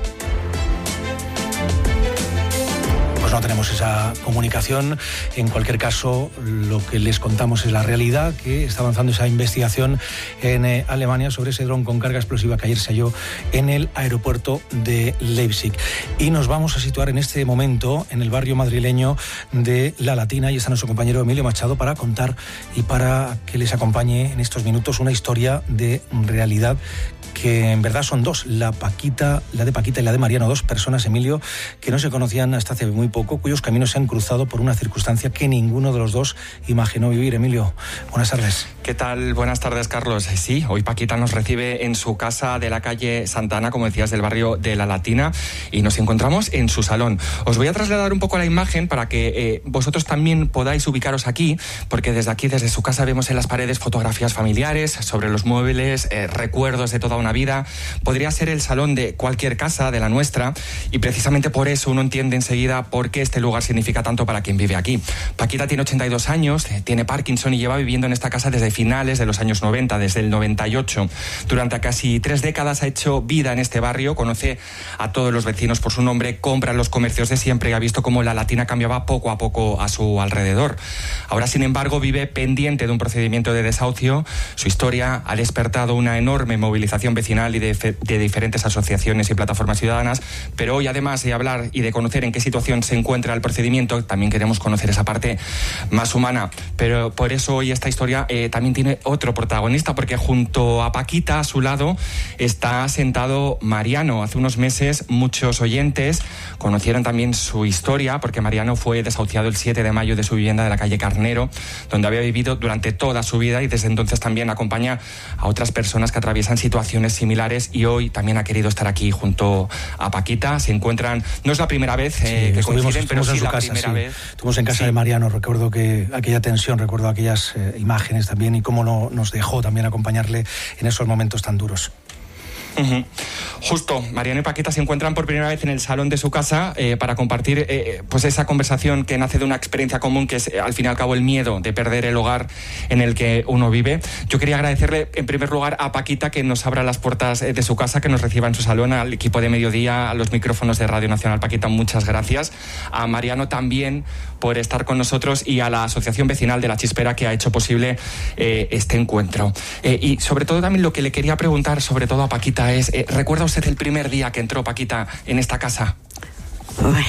No tenemos esa comunicación. En cualquier caso, lo que les contamos es la realidad, que está avanzando esa investigación en eh, Alemania sobre ese dron con carga explosiva que ayer se halló en el aeropuerto de Leipzig. Y nos vamos a situar en este momento en el barrio madrileño de La Latina, y está nuestro compañero Emilio Machado para contar y para que les acompañe en estos minutos una historia de realidad que en verdad son dos, la Paquita, la de Paquita y la de Mariano, dos personas, Emilio, que no se conocían hasta hace muy poco, cuyos caminos se han cruzado por una circunstancia que ninguno de los dos imaginó vivir. Emilio, buenas tardes. ¿Qué tal? Buenas tardes, Carlos. Sí, hoy Paquita nos recibe en su casa de la calle Santana, como decías, del barrio de La Latina, y nos encontramos en su salón. Os voy a trasladar un poco la imagen para que eh, vosotros también podáis ubicaros aquí, porque desde aquí, desde su casa, vemos en las paredes fotografías familiares, sobre los muebles, eh, recuerdos de toda una vida. Podría ser el salón de cualquier casa, de la nuestra, y precisamente por eso uno entiende enseguida por qué este lugar significa tanto para quien vive aquí. Paquita tiene ochenta y dos años, tiene Parkinson y lleva viviendo en esta casa desde finales de los años noventa, desde el noventa y ocho. Durante casi tres décadas ha hecho vida en este barrio, conoce a todos los vecinos por su nombre, compra en los comercios de siempre y ha visto cómo La Latina cambiaba poco a poco a su alrededor. Ahora, sin embargo, vive pendiente de un procedimiento de desahucio. Su historia ha despertado una enorme movilización vecinal y de, de diferentes asociaciones y plataformas ciudadanas, pero hoy, además de hablar y de conocer en qué situación se encuentra el procedimiento, también queremos conocer esa parte más humana. Pero por eso hoy esta historia eh, también tiene otro protagonista, porque junto a Paquita, a su lado, está sentado Mariano. Hace unos meses muchos oyentes conocieron también su historia, porque Mariano fue desahuciado el siete de mayo de su vivienda de la calle Carnero, donde había vivido durante toda su vida, y desde entonces también acompaña a otras personas que atraviesan situaciones similares, y hoy también ha querido estar aquí junto a Paquita. Se encuentran, no es la primera vez eh, sí, que coinciden, pero sí la casa, primera sí. vez. Estuvimos en casa sí. de Mariano, recuerdo que aquella tensión, recuerdo aquellas eh, imágenes también, y cómo no, nos dejó también acompañarle en esos momentos tan duros. Uh-huh. Justo, Mariano y Paquita se encuentran por primera vez en el salón de su casa eh, para compartir eh, pues esa conversación que nace de una experiencia común, que es eh, al fin y al cabo el miedo de perder el hogar en el que uno vive. Yo quería agradecerle en primer lugar a Paquita que nos abra las puertas eh, de su casa, que nos reciba en su salón, al equipo de Mediodía, a los micrófonos de Radio Nacional. Paquita, muchas gracias. A Mariano también por estar con nosotros, y a la Asociación Vecinal de La Chispera, que ha hecho posible eh, este encuentro. Eh, y sobre todo también lo que le quería preguntar, sobre todo a Paquita, es, eh, ¿recuerda usted el primer día que entró Paquita en esta casa? Uy,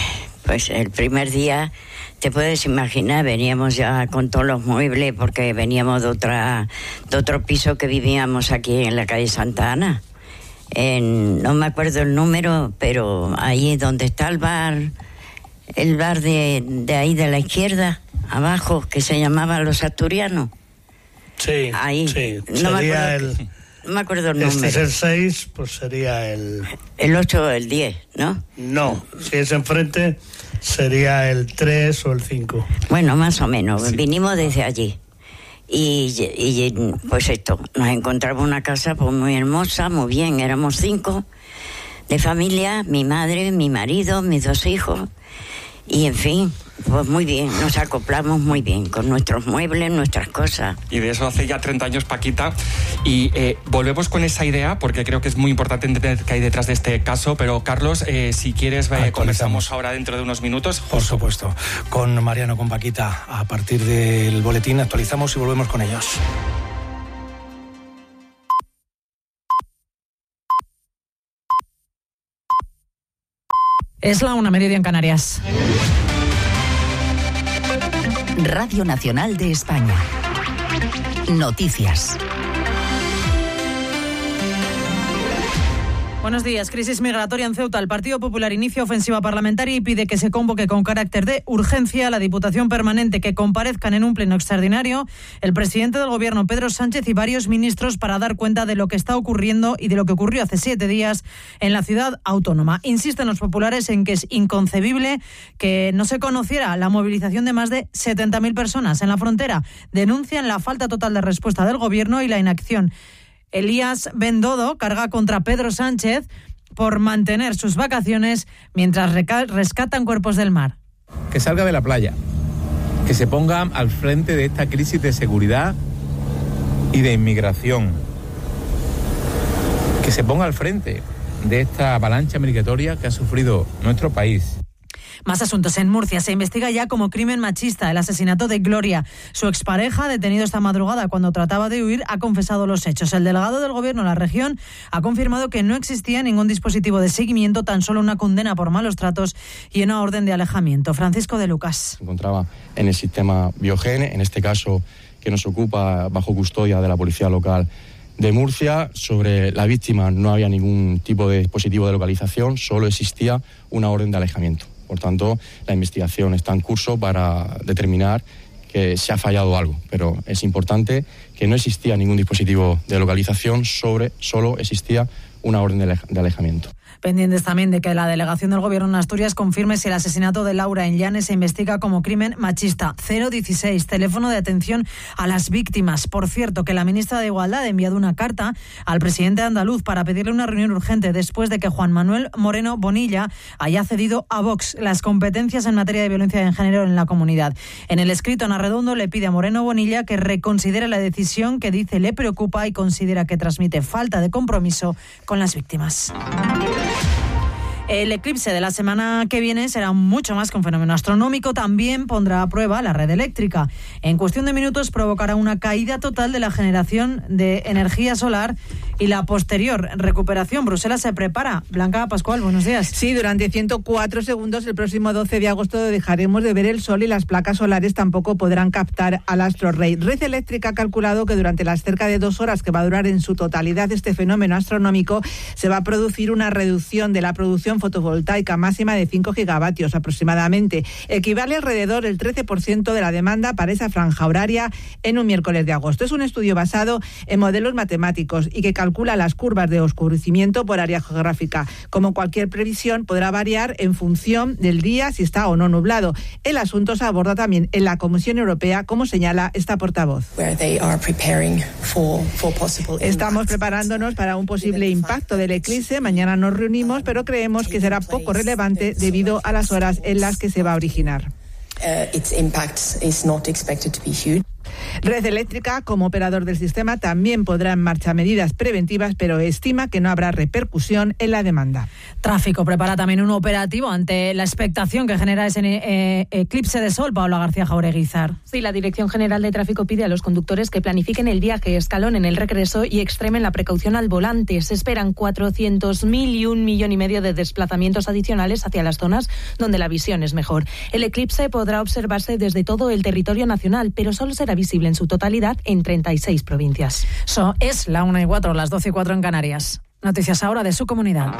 Pues el primer día, te puedes imaginar, veníamos ya con todos los muebles porque veníamos de otra de otro piso que vivíamos aquí en la calle Santa Ana. En, no me acuerdo el número, pero ahí donde está el bar, el bar de, de ahí de la izquierda, abajo, que se llamaba Los Asturianos. Sí, ahí. sí. No sería me el... No me acuerdo el este número. Este es el seis, pues sería el... El ocho o el diez, ¿no? No, si es enfrente, sería el tres o el cinco. Bueno, más o menos. Sí. Vinimos desde allí. Y, y pues esto, nos encontramos una casa pues muy hermosa, muy bien. Éramos cinco de familia, mi madre, mi marido, mis dos hijos. Y en fin, pues muy bien, nos acoplamos muy bien con nuestros muebles, nuestras cosas. Y de eso hace ya treinta años, Paquita. Y eh, volvemos con esa idea, porque creo que es muy importante entender qué hay detrás de este caso. Pero, Carlos, eh, si quieres, eh, conversamos ahora dentro de unos minutos. Por supuesto. Con Mariano, con Paquita, a partir del boletín actualizamos y volvemos con ellos. Es la una, mediodía en Canarias. Radio Nacional de España. Noticias. Buenos días. Crisis migratoria en Ceuta. El Partido Popular inicia ofensiva parlamentaria y pide que se convoque con carácter de urgencia a la Diputación Permanente, que comparezcan en un pleno extraordinario el presidente del Gobierno, Pedro Sánchez, y varios ministros para dar cuenta de lo que está ocurriendo y de lo que ocurrió hace siete días en la ciudad autónoma. Insisten los populares en que es inconcebible que no se conociera la movilización de más de setenta mil personas en la frontera. Denuncian la falta total de respuesta del Gobierno y la inacción. Elías Bendodo carga contra Pedro Sánchez por mantener sus vacaciones mientras rescatan cuerpos del mar. Que salga de la playa, que se ponga al frente de esta crisis de seguridad y de inmigración, que se ponga al frente de esta avalancha migratoria que ha sufrido nuestro país. Más asuntos. En Murcia se investiga ya como crimen machista el asesinato de Gloria. Su expareja, detenido esta madrugada cuando trataba de huir, ha confesado los hechos. El delegado del Gobierno de la región ha confirmado que no existía ningún dispositivo de seguimiento, tan solo una condena por malos tratos y una orden de alejamiento. Francisco de Lucas. Se encontraba en el sistema Biogene, en este caso que nos ocupa bajo custodia de la Policía Local de Murcia. Sobre la víctima no había ningún tipo de dispositivo de localización, solo existía una orden de alejamiento. Por tanto, la investigación está en curso para determinar que se ha fallado algo, pero es importante que no existía ningún dispositivo de localización, sobre, solo existía una orden de alejamiento. Pendientes también de que la delegación del Gobierno en Asturias confirme si el asesinato de Laura en Llanes se investiga como crimen machista. cero dieciséis, teléfono de atención a las víctimas. Por cierto, que la ministra de Igualdad ha enviado una carta al presidente andaluz para pedirle una reunión urgente después de que Juan Manuel Moreno Bonilla haya cedido a Vox las competencias en materia de violencia de género en la comunidad. En el escrito, Ana Redondo le pide a Moreno Bonilla que reconsidere la decisión que dice le preocupa y considera que transmite falta de compromiso con las víctimas. El eclipse de la semana que viene será mucho más que un fenómeno astronómico. También pondrá a prueba la red eléctrica. En cuestión de minutos provocará una caída total de la generación de energía solar y la posterior recuperación. Bruselas se prepara. Blanca Pascual, buenos días. Sí, durante ciento cuatro segundos el próximo doce de agosto dejaremos de ver el sol y las placas solares tampoco podrán captar al astro rey. Red Eléctrica ha calculado que durante las cerca de dos horas que va a durar en su totalidad este fenómeno astronómico se va a producir una reducción de la producción fotovoltaica máxima de cinco gigavatios aproximadamente. Equivale alrededor del trece por ciento de la demanda para esa franja horaria en un miércoles de agosto. Es un estudio basado en modelos matemáticos y que calcula las curvas de oscurecimiento por área geográfica. Como cualquier previsión, podrá variar en función del día, si está o no nublado. El asunto se aborda también en la Comisión Europea, como señala esta portavoz. Estamos preparándonos para un posible impacto del eclipse. Mañana nos reunimos, pero creemos que será poco relevante debido a las horas en las que se va a originar. Red Eléctrica, como operador del sistema, también pondrá en marcha medidas preventivas, pero estima que no habrá repercusión en la demanda. Tráfico prepara también un operativo ante la expectación que genera ese eh, eclipse de sol. Paula García Jaureguizar. Sí, la Dirección General de Tráfico pide a los conductores que planifiquen el viaje, escalonen el regreso y extremen la precaución al volante. Se esperan cuatrocientos mil y un millón y medio de desplazamientos adicionales hacia las zonas donde la visión es mejor. El eclipse podrá observarse desde todo el territorio nacional, pero solo será visible en su totalidad en treinta y seis provincias. So, es la una y cuatro, las doce y cuatro en Canarias. Noticias ahora de su comunidad.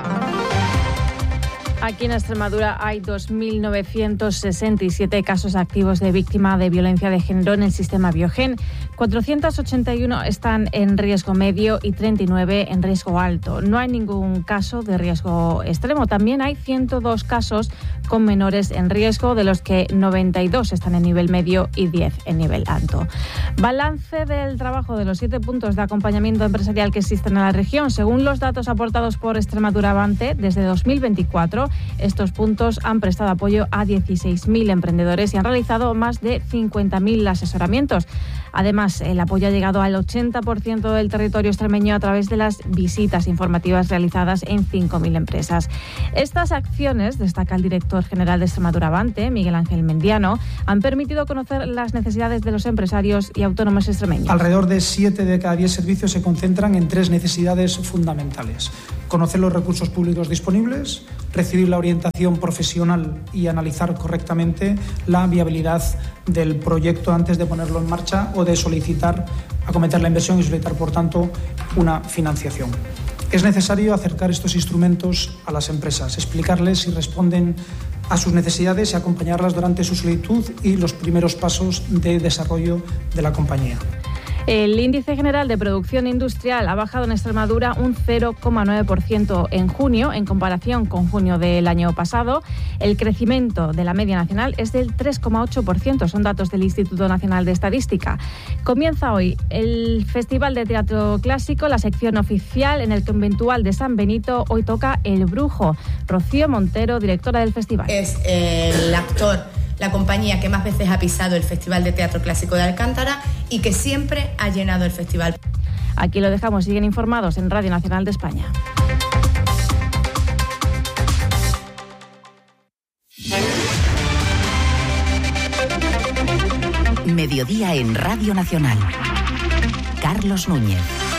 Aquí en Extremadura hay dos mil novecientos sesenta y siete casos activos de víctima de violencia de género en el sistema Biogen. cuatrocientos ochenta y uno están en riesgo medio y treinta y nueve en riesgo alto. No hay ningún caso de riesgo extremo. También hay ciento dos casos con menores en riesgo, de los que noventa y dos están en nivel medio y diez en nivel alto. Balance del trabajo de los siete puntos de acompañamiento empresarial que existen en la región. Según los datos aportados por Extremadura Avante, desde dos mil veinticuatro, estos puntos han prestado apoyo a dieciséis mil emprendedores y han realizado más de cincuenta mil asesoramientos. Además, el apoyo ha llegado al ochenta por ciento del territorio extremeño a través de las visitas informativas realizadas en cinco mil empresas. Estas acciones, destaca el director general de Extremadura Avante, Miguel Ángel Mendiano, han permitido conocer las necesidades de los empresarios y autónomos extremeños. Alrededor de siete de cada diez servicios se concentran en tres necesidades fundamentales: conocer los recursos públicos disponibles, recibir la orientación profesional y analizar correctamente la viabilidad del proyecto antes de ponerlo en marcha o de solicitar, acometer la inversión y solicitar, por tanto, una financiación. Es necesario acercar estos instrumentos a las empresas, explicarles si responden a sus necesidades y acompañarlas durante su solicitud y los primeros pasos de desarrollo de la compañía. El índice general de producción industrial ha bajado en Extremadura un cero coma nueve por ciento en junio, en comparación con junio del año pasado. El crecimiento de la media nacional es del tres coma ocho por ciento, son datos del Instituto Nacional de Estadística. Comienza hoy el Festival de Teatro Clásico, la sección oficial en el conventual de San Benito. Hoy toca El Brujo. Rocío Montero, directora del festival. Es el actor, la compañía que más veces ha pisado el Festival de Teatro Clásico de Alcántara y que siempre ha llenado el festival. Aquí lo dejamos, siguen informados en Radio Nacional de España. Mediodía en Radio Nacional. Carlos Núñez.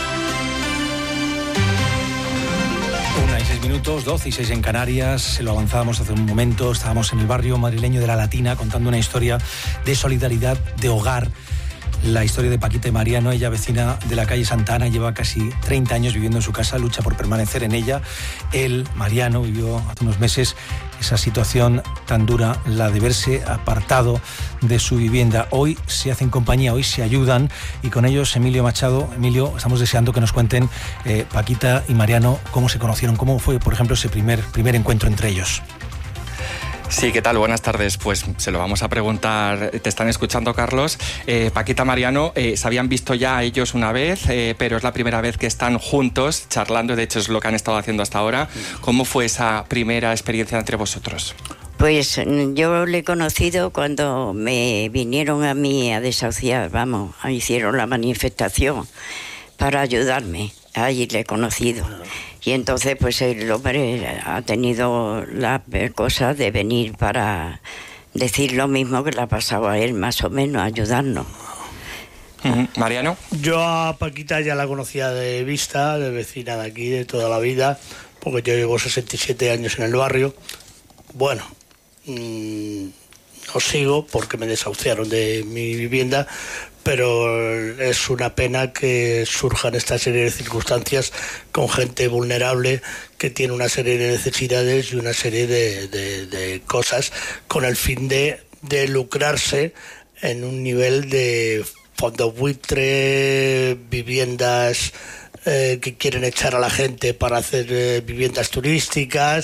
Minutos, doce y seis en Canarias, se lo avanzábamos hace un momento, estábamos en el barrio madrileño de La Latina contando una historia de solidaridad, de hogar, la historia de Paquita y Mariano. Ella, vecina de la calle Santa Ana, lleva casi treinta años viviendo en su casa, lucha por permanecer en ella. Él, Mariano, vivió hace unos meses esa situación tan dura, la de verse apartado de su vivienda. Hoy se hacen compañía, hoy se ayudan, y con ellos Emilio Machado. Emilio, estamos deseando que nos cuenten, eh, Paquita y Mariano, cómo se conocieron, cómo fue, por ejemplo, ese primer, primer encuentro entre ellos. Sí, ¿qué tal? Buenas tardes. Pues se lo vamos a preguntar. Te están escuchando, Carlos. Eh, Paquita, Mariano, eh, se habían visto ya ellos una vez, eh, pero es la primera vez que están juntos charlando. De hecho, es lo que han estado haciendo hasta ahora. ¿Cómo fue esa primera experiencia entre vosotros? Pues yo le he conocido cuando me vinieron a mí a desahuciar, vamos, hicieron la manifestación para ayudarme. Ahí le he conocido. Y entonces pues el hombre ha tenido la cosa de venir para decir lo mismo que le ha pasado a él, más o menos, ayudarnos. Uh-huh. ¿Mariano? Yo a Paquita ya la conocía de vista, de vecina de aquí, de toda la vida, porque yo llevo sesenta y siete años en el barrio. Bueno, mmm, no sigo porque me desahuciaron de mi vivienda, pero es una pena que surjan esta serie de circunstancias con gente vulnerable que tiene una serie de necesidades y una serie de, de, de cosas con el fin de, de lucrarse en un nivel de fondo buitre, viviendas eh, que quieren echar a la gente para hacer eh, viviendas turísticas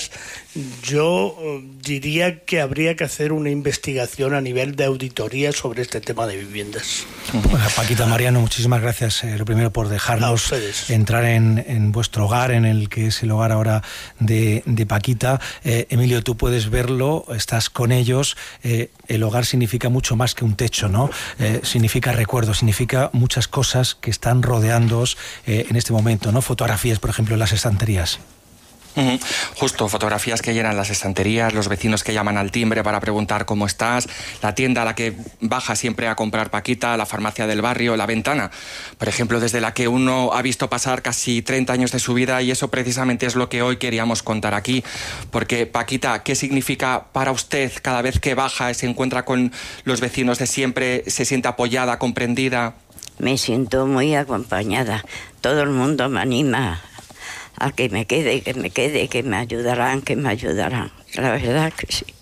Yo diría que habría que hacer una investigación a nivel de auditoría sobre este tema de viviendas. Bueno, Paquita, Mariano, muchísimas gracias, eh, lo primero por dejarnos entrar en, en vuestro hogar, en el que es el hogar ahora de, de Paquita. Eh, Emilio, tú puedes verlo, estás con ellos. Eh, el hogar significa mucho más que un techo, ¿no? Eh, significa recuerdo, significa muchas cosas que están rodeándoos eh, en este momento, ¿no? Fotografías, por ejemplo, en las estanterías. Uh-huh. Justo, fotografías que llenan las estanterías, los vecinos que llaman al timbre para preguntar cómo estás, la tienda a la que baja siempre a comprar Paquita, la farmacia del barrio, la ventana, por ejemplo, desde la que uno ha visto pasar casi treinta años de su vida, y eso precisamente es lo que hoy queríamos contar aquí, porque Paquita, ¿qué significa para usted cada vez que baja, se encuentra con los vecinos de siempre, se siente apoyada, comprendida? Me siento muy acompañada, todo el mundo me anima a que me quede, que me quede, que me ayudarán, que me ayudarán. La verdad que sí.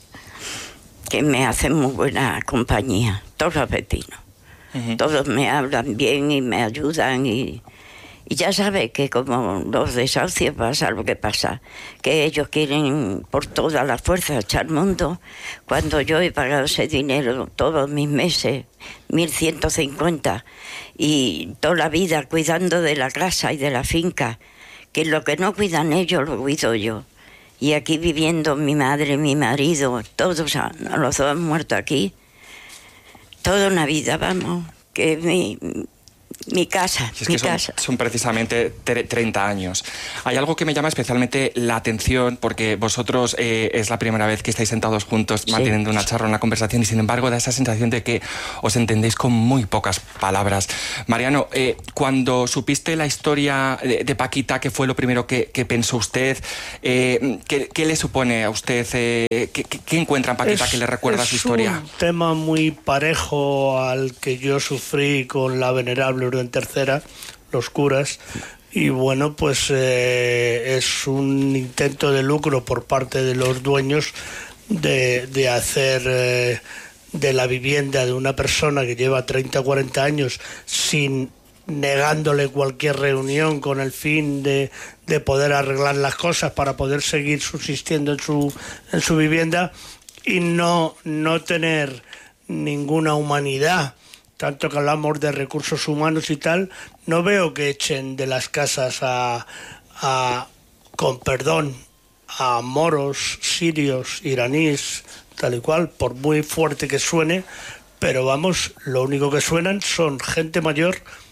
Que me hacen muy buena compañía, todos los vecinos. Uh-huh. Todos me hablan bien y me ayudan y, y ya sabe que como los desahucios pasa lo que pasa, que ellos quieren por toda la fuerza echar mundo, cuando yo he pagado ese dinero todos mis meses, mil ciento cincuenta, y toda la vida cuidando de la casa y de la finca, que lo que no cuidan ellos lo cuido yo. Y aquí viviendo mi madre, mi marido, todos, los dos han muerto aquí. Toda una vida, vamos, que es mi, mi casa, es mi que son, casa. Son precisamente treinta años. Hay algo que me llama especialmente la atención, porque vosotros eh, es la primera vez que estáis sentados juntos sí. manteniendo una charla, una conversación, y sin embargo da esa sensación de que os entendéis con muy pocas palabras. Mariano, eh, cuando supiste la historia de, de Paquita, ¿qué fue lo primero que, que pensó usted? Eh, ¿qué, ¿Qué le supone a usted? Eh, ¿qué, ¿Qué encuentra en Paquita es, que le recuerda su historia? Es un tema muy parejo al que yo sufrí con la venerable Orden Tercera, los curas, y bueno, pues eh, es un intento de lucro por parte de los dueños de, de hacer eh, de la vivienda de una persona que lleva treinta o cuarenta años sin negándole cualquier reunión con el fin de, de poder arreglar las cosas para poder seguir subsistiendo en su, en su vivienda, y no, no tener ninguna humanidad. Tanto que hablamos de recursos humanos y tal, no veo que echen de las casas a, a con perdón, a moros, sirios, iraníes, tal y cual, por muy fuerte que suene, pero vamos, lo único que suenan son gente mayor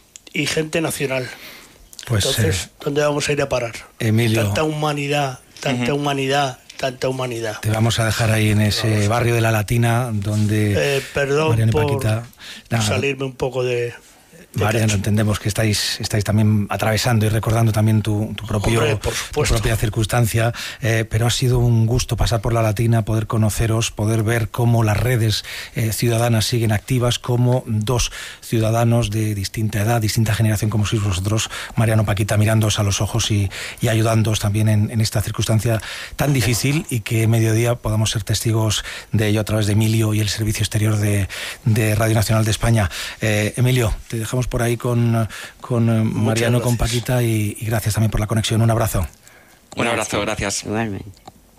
y gente nacional. Pues, Entonces, eh, ¿dónde vamos a ir a parar? Emilio, tanta humanidad, tanta uh-huh. humanidad, tanta humanidad. Te vamos a dejar ahí en ese barrio de la Latina donde eh, perdón Mariano y por Paquita, nada, salirme un poco de... Mariano, entendemos que estáis, estáis también atravesando y recordando también tu, tu, propio, Hombre, por tu propia circunstancia, eh, pero ha sido un gusto pasar por la Latina, poder conoceros, poder ver cómo las redes eh, ciudadanas siguen activas, cómo dos ciudadanos de distinta edad, distinta generación como sois vosotros, Mariano, Paquita, mirándoos a los ojos y, y ayudándoos también en, en esta circunstancia tan difícil, y que mediodía podamos ser testigos de ello a través de Emilio y el Servicio Exterior de, de Radio Nacional de España. Eh, Emilio, te dejamos por ahí con, con Mariano, con Paquita, y, y gracias también por la conexión. Un abrazo. Un abrazo, gracias. Igualmente.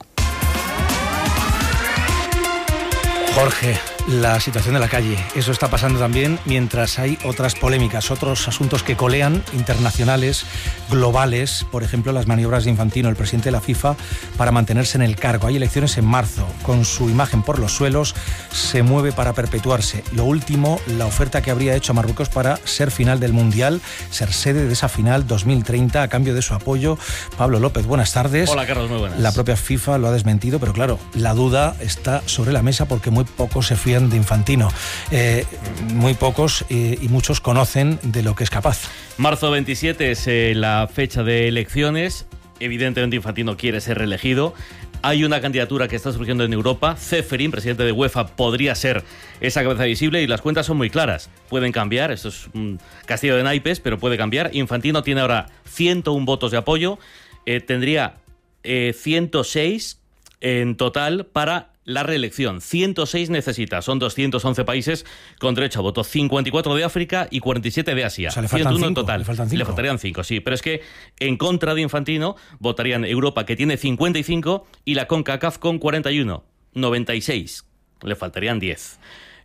Jorge, la situación de la calle, eso está pasando también mientras hay otras polémicas, otros asuntos que colean, internacionales, globales, por ejemplo las maniobras de Infantino, el presidente de la FIFA, para mantenerse en el cargo. Hay elecciones en marzo, con su imagen por los suelos, se mueve para perpetuarse. Lo último, la oferta que habría hecho a Marruecos para ser final del Mundial, ser sede de esa final dos mil treinta a cambio de su apoyo. Pablo López, buenas tardes. Hola Carlos, muy buenas. La propia FIFA lo ha desmentido, pero claro, la duda está sobre la mesa porque muy pocos se fían de Infantino. Eh, muy pocos eh, y muchos conocen de lo que es capaz. Marzo veintisiete es eh, la fecha de elecciones. Evidentemente Infantino quiere ser reelegido. Hay una candidatura que está surgiendo en Europa. Ceferín, presidente de UEFA, podría ser esa cabeza visible, y las cuentas son muy claras. Pueden cambiar, esto es un castillo de naipes, pero puede cambiar. Infantino tiene ahora ciento uno votos de apoyo. Eh, tendría eh, ciento seis en total para la reelección. ciento seis necesita, son doscientos once países con derecho a voto, cincuenta y cuatro de África y cuarenta y siete de Asia. O sea, le faltan ciento uno cinco, en total. Le, faltan cinco. le faltarían cinco, sí. Pero es que en contra de Infantino votarían Europa, que tiene cincuenta y cinco, y la CONCACAF con cuarenta y uno. noventa y seis. Le faltarían diez.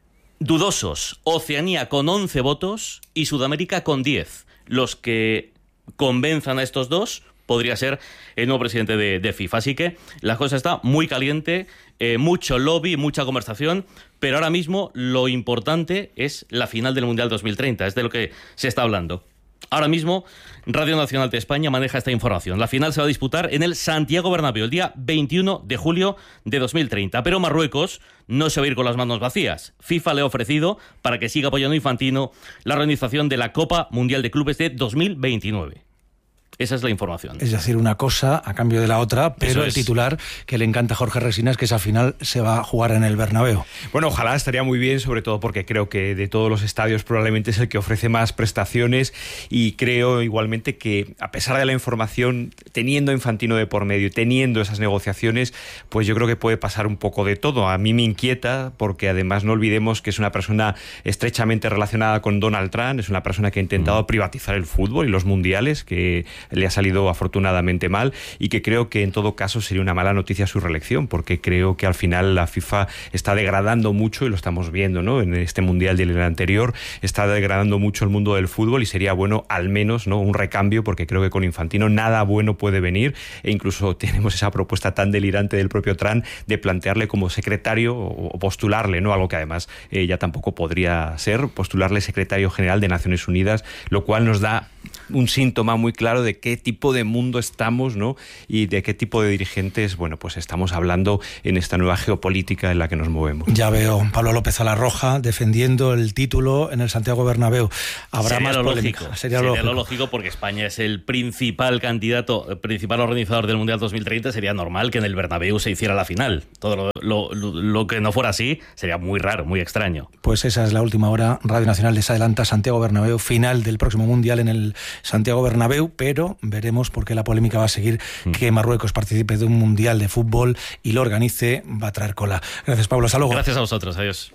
Dudosos, Oceanía con once votos y Sudamérica con diez. Los que convenzan a estos dos podría ser el nuevo presidente de, de FIFA. Así que la cosa está muy caliente, eh, mucho lobby, mucha conversación, pero ahora mismo lo importante es la final del Mundial dos mil treinta, es de lo que se está hablando. Ahora mismo, Radio Nacional de España maneja esta información. La final se va a disputar en el Santiago Bernabéu el día veintiuno de julio de dos mil treinta. Pero Marruecos no se va a ir con las manos vacías. FIFA le ha ofrecido, para que siga apoyando a Infantino, la organización de la Copa Mundial de Clubes de dos mil veintinueve. Esa es la información. Es decir, una cosa a cambio de la otra, pero Eso el es. titular que le encanta a Jorge Resina es que esa final se va a jugar en el Bernabéu. Bueno, ojalá, estaría muy bien, sobre todo porque creo que de todos los estadios probablemente es el que ofrece más prestaciones, y creo igualmente que, a pesar de la información, teniendo a Infantino de por medio y teniendo esas negociaciones, pues yo creo que puede pasar un poco de todo. A mí me inquieta porque además no olvidemos que es una persona estrechamente relacionada con Donald Trump, es una persona que ha intentado privatizar el fútbol y los mundiales, que le ha salido afortunadamente mal, y que creo que en todo caso sería una mala noticia su reelección, porque creo que al final la FIFA está degradando mucho, y lo estamos viendo, ¿no?, en este mundial y en el anterior, está degradando mucho el mundo del fútbol, y sería bueno al menos, ¿no?, un recambio, porque creo que con Infantino nada bueno puede venir, e incluso tenemos esa propuesta tan delirante del propio Trump de plantearle como secretario, o postularle, ¿no?, algo que además eh, ya tampoco podría ser, postularle secretario general de Naciones Unidas, lo cual nos da un síntoma muy claro de qué tipo de mundo estamos, ¿no?, y de qué tipo de dirigentes, bueno, pues estamos hablando en esta nueva geopolítica en la que nos movemos. Ya veo Pablo López a la Roja defendiendo el título en el Santiago Bernabéu. Habrá Sería más lo polémica. lógico. Sería, Sería lógico. lo lógico, porque España es el principal candidato, el principal organizador del Mundial dos mil treinta. Sería normal que en el Bernabéu se hiciera la final. Todo lo, lo, lo, lo que no fuera así sería muy raro, muy extraño. Pues esa es la última hora. Radio Nacional les adelanta Santiago Bernabéu, final del próximo Mundial en el Santiago Bernabéu, pero veremos, porque la polémica va a seguir, mm. que Marruecos participe de un Mundial de fútbol y lo organice, va a traer cola. Gracias, Pablo. Hasta luego. Gracias a vosotros. Adiós.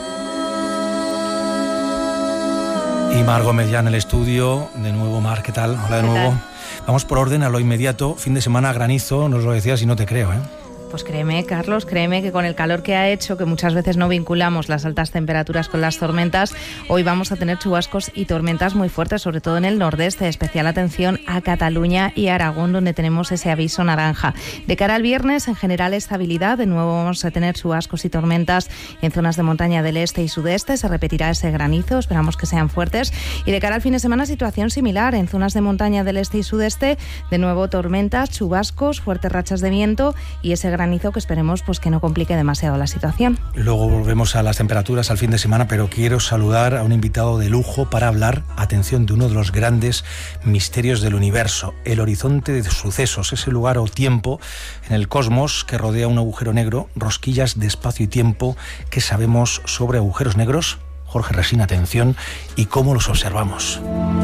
Y Mar Gómez ya en el estudio. De nuevo, Mar, ¿qué tal? Hola de nuevo. Vamos por orden a lo inmediato. Fin de semana, granizo, nos lo decías y no te creo, ¿eh? Pues créeme, Carlos, créeme que con el calor que ha hecho, que muchas veces no vinculamos las altas temperaturas con las tormentas, hoy vamos a tener chubascos y tormentas muy fuertes, sobre todo en el nordeste. Especial atención a Cataluña y Aragón, donde tenemos ese aviso naranja. De cara al viernes, en general, estabilidad. De nuevo vamos a tener chubascos y tormentas en zonas de montaña del este y sudeste. Se repetirá ese granizo, esperamos que sean fuertes. Y de cara al fin de semana, situación similar. En zonas de montaña del este y sudeste, de nuevo tormentas, chubascos, fuertes rachas de viento y ese granizo que esperemos pues que no complique demasiado la situación. Luego volvemos a las temperaturas al fin de semana, pero quiero saludar a un invitado de lujo para hablar, atención, de uno de los grandes misterios del universo, el horizonte de sucesos, ese lugar o tiempo en el cosmos que rodea un agujero negro, rosquillas de espacio y tiempo. ¿Qué sabemos sobre agujeros negros? Jorge Resina, atención, y cómo los observamos.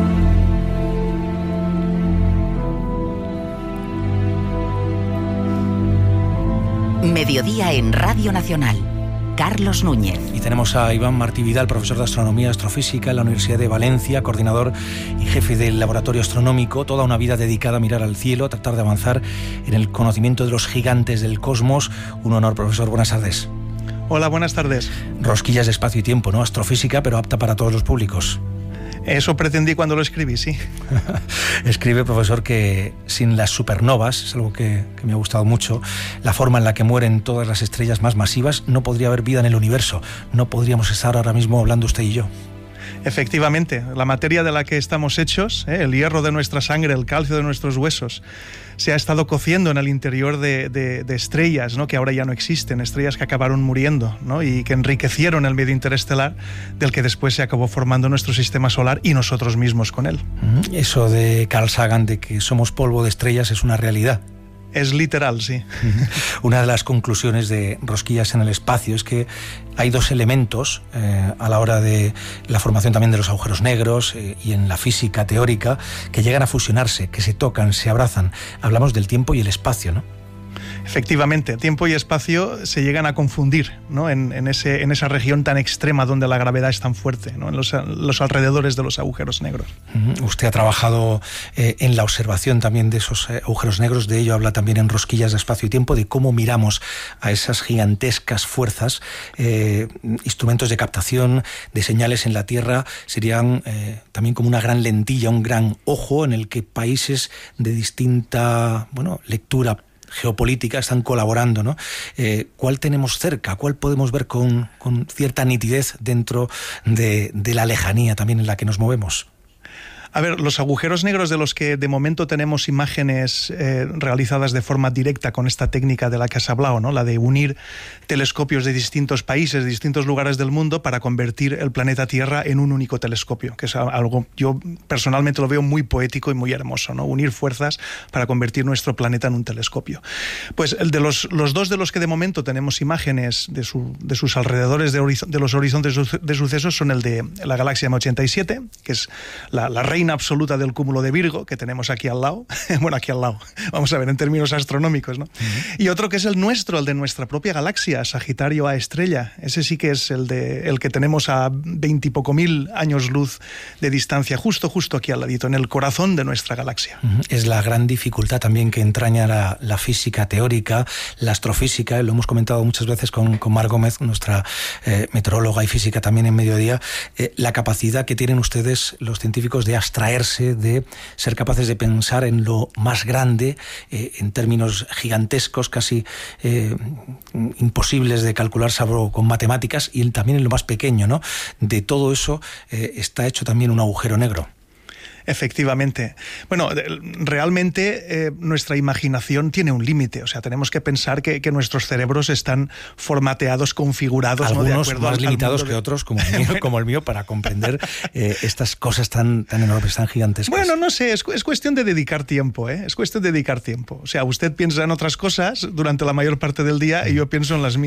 Mediodía en Radio Nacional. Carlos Núñez. Y tenemos a Iván Martí Vidal, profesor de Astronomía y Astrofísica en la Universidad de Valencia, coordinador y jefe del Laboratorio Astronómico, toda una vida dedicada a mirar al cielo, a tratar de avanzar en el conocimiento de los gigantes del cosmos. Un honor, profesor. Buenas tardes. Hola, buenas tardes. Rosquillas de espacio y tiempo, ¿no? Astrofísica, pero apta para todos los públicos. Eso pretendí cuando lo escribí, sí. Escribe, profesor, que sin las supernovas, es algo que, que me ha gustado mucho, la forma en la que mueren todas las estrellas más masivas, no podría haber vida en el universo. No podríamos estar ahora mismo hablando usted y yo. Efectivamente, la materia de la que estamos hechos, ¿eh? el hierro de nuestra sangre, el calcio de nuestros huesos, se ha estado cociendo en el interior de, de, de estrellas, ¿no?, que ahora ya no existen, estrellas que acabaron muriendo, ¿no?, y que enriquecieron el medio interestelar, del que después se acabó formando nuestro sistema solar y nosotros mismos con él. Eso de Carl Sagan, de que somos polvo de estrellas, es una realidad. Es literal, sí. Una de las conclusiones de Rosquillas en el espacio es que hay dos elementos eh, a la hora de la formación también de los agujeros negros eh, y en la física teórica que llegan a fusionarse, que se tocan, se abrazan. Hablamos del tiempo y el espacio, ¿no? Efectivamente, tiempo y espacio se llegan a confundir, ¿no? en, en, ese, en esa región tan extrema donde la gravedad es tan fuerte, ¿no? En los, los alrededores de los agujeros negros. Uh-huh. Usted ha trabajado eh, en la observación también de esos eh, agujeros negros, de ello habla también en Rosquillas de Espacio y Tiempo, de cómo miramos a esas gigantescas fuerzas. Eh, instrumentos de captación de señales en la Tierra serían eh, también como una gran lentilla, un gran ojo en el que países de distinta, bueno, lectura geopolítica están colaborando, ¿no? Eh, ¿Cuál tenemos cerca? ¿Cuál podemos ver con, con cierta nitidez dentro de, de la lejanía también en la que nos movemos? A ver, los agujeros negros de los que de momento tenemos imágenes eh, realizadas de forma directa con esta técnica de la que has hablado, ¿no? La de unir telescopios de distintos países, de distintos lugares del mundo para convertir el planeta Tierra en un único telescopio, que es algo, yo personalmente lo veo muy poético y muy hermoso, ¿no? Unir fuerzas para convertir nuestro planeta en un telescopio. Pues el de los, los dos de los que de momento tenemos imágenes de, su, de sus alrededores de, horiz- de los horizontes de sucesos son el de la galaxia M ochenta y siete, que es la, la reina absoluta del cúmulo de Virgo, que tenemos aquí al lado, bueno, aquí al lado, vamos a ver, en términos astronómicos, ¿no? Uh-huh. Y otro que es el nuestro, el de nuestra propia galaxia, Sagitario A estrella, ese sí que es el, de, el que tenemos a veintipoco mil años luz de distancia, justo, justo aquí al ladito, en el corazón de nuestra galaxia. Uh-huh. Es la gran dificultad también que entraña la, la física teórica, la astrofísica, lo hemos comentado muchas veces con, con Mar Gómez, nuestra eh, meteoróloga y física también en Mediodía, eh, la capacidad que tienen ustedes, los científicos, de abstraerse, de ser capaces de pensar en lo más grande, eh, en términos gigantescos, casi eh, imposibles de calcular salvo con matemáticas, y también en lo más pequeño, ¿no? De todo eso eh, está hecho también un agujero negro. Efectivamente. Bueno, realmente eh, nuestra imaginación tiene un límite. O sea, tenemos que pensar que, que nuestros cerebros están formateados, configurados, algunos, ¿no? De acuerdo más al, limitados al que de... otros, como el mío, bueno. como el mío para comprender eh, estas cosas tan, tan enormes, tan gigantescas. Bueno, no sé, es, es cuestión de dedicar tiempo, ¿eh? Es cuestión de dedicar tiempo. O sea, usted piensa en otras cosas durante la mayor parte del día y yo pienso en las mías.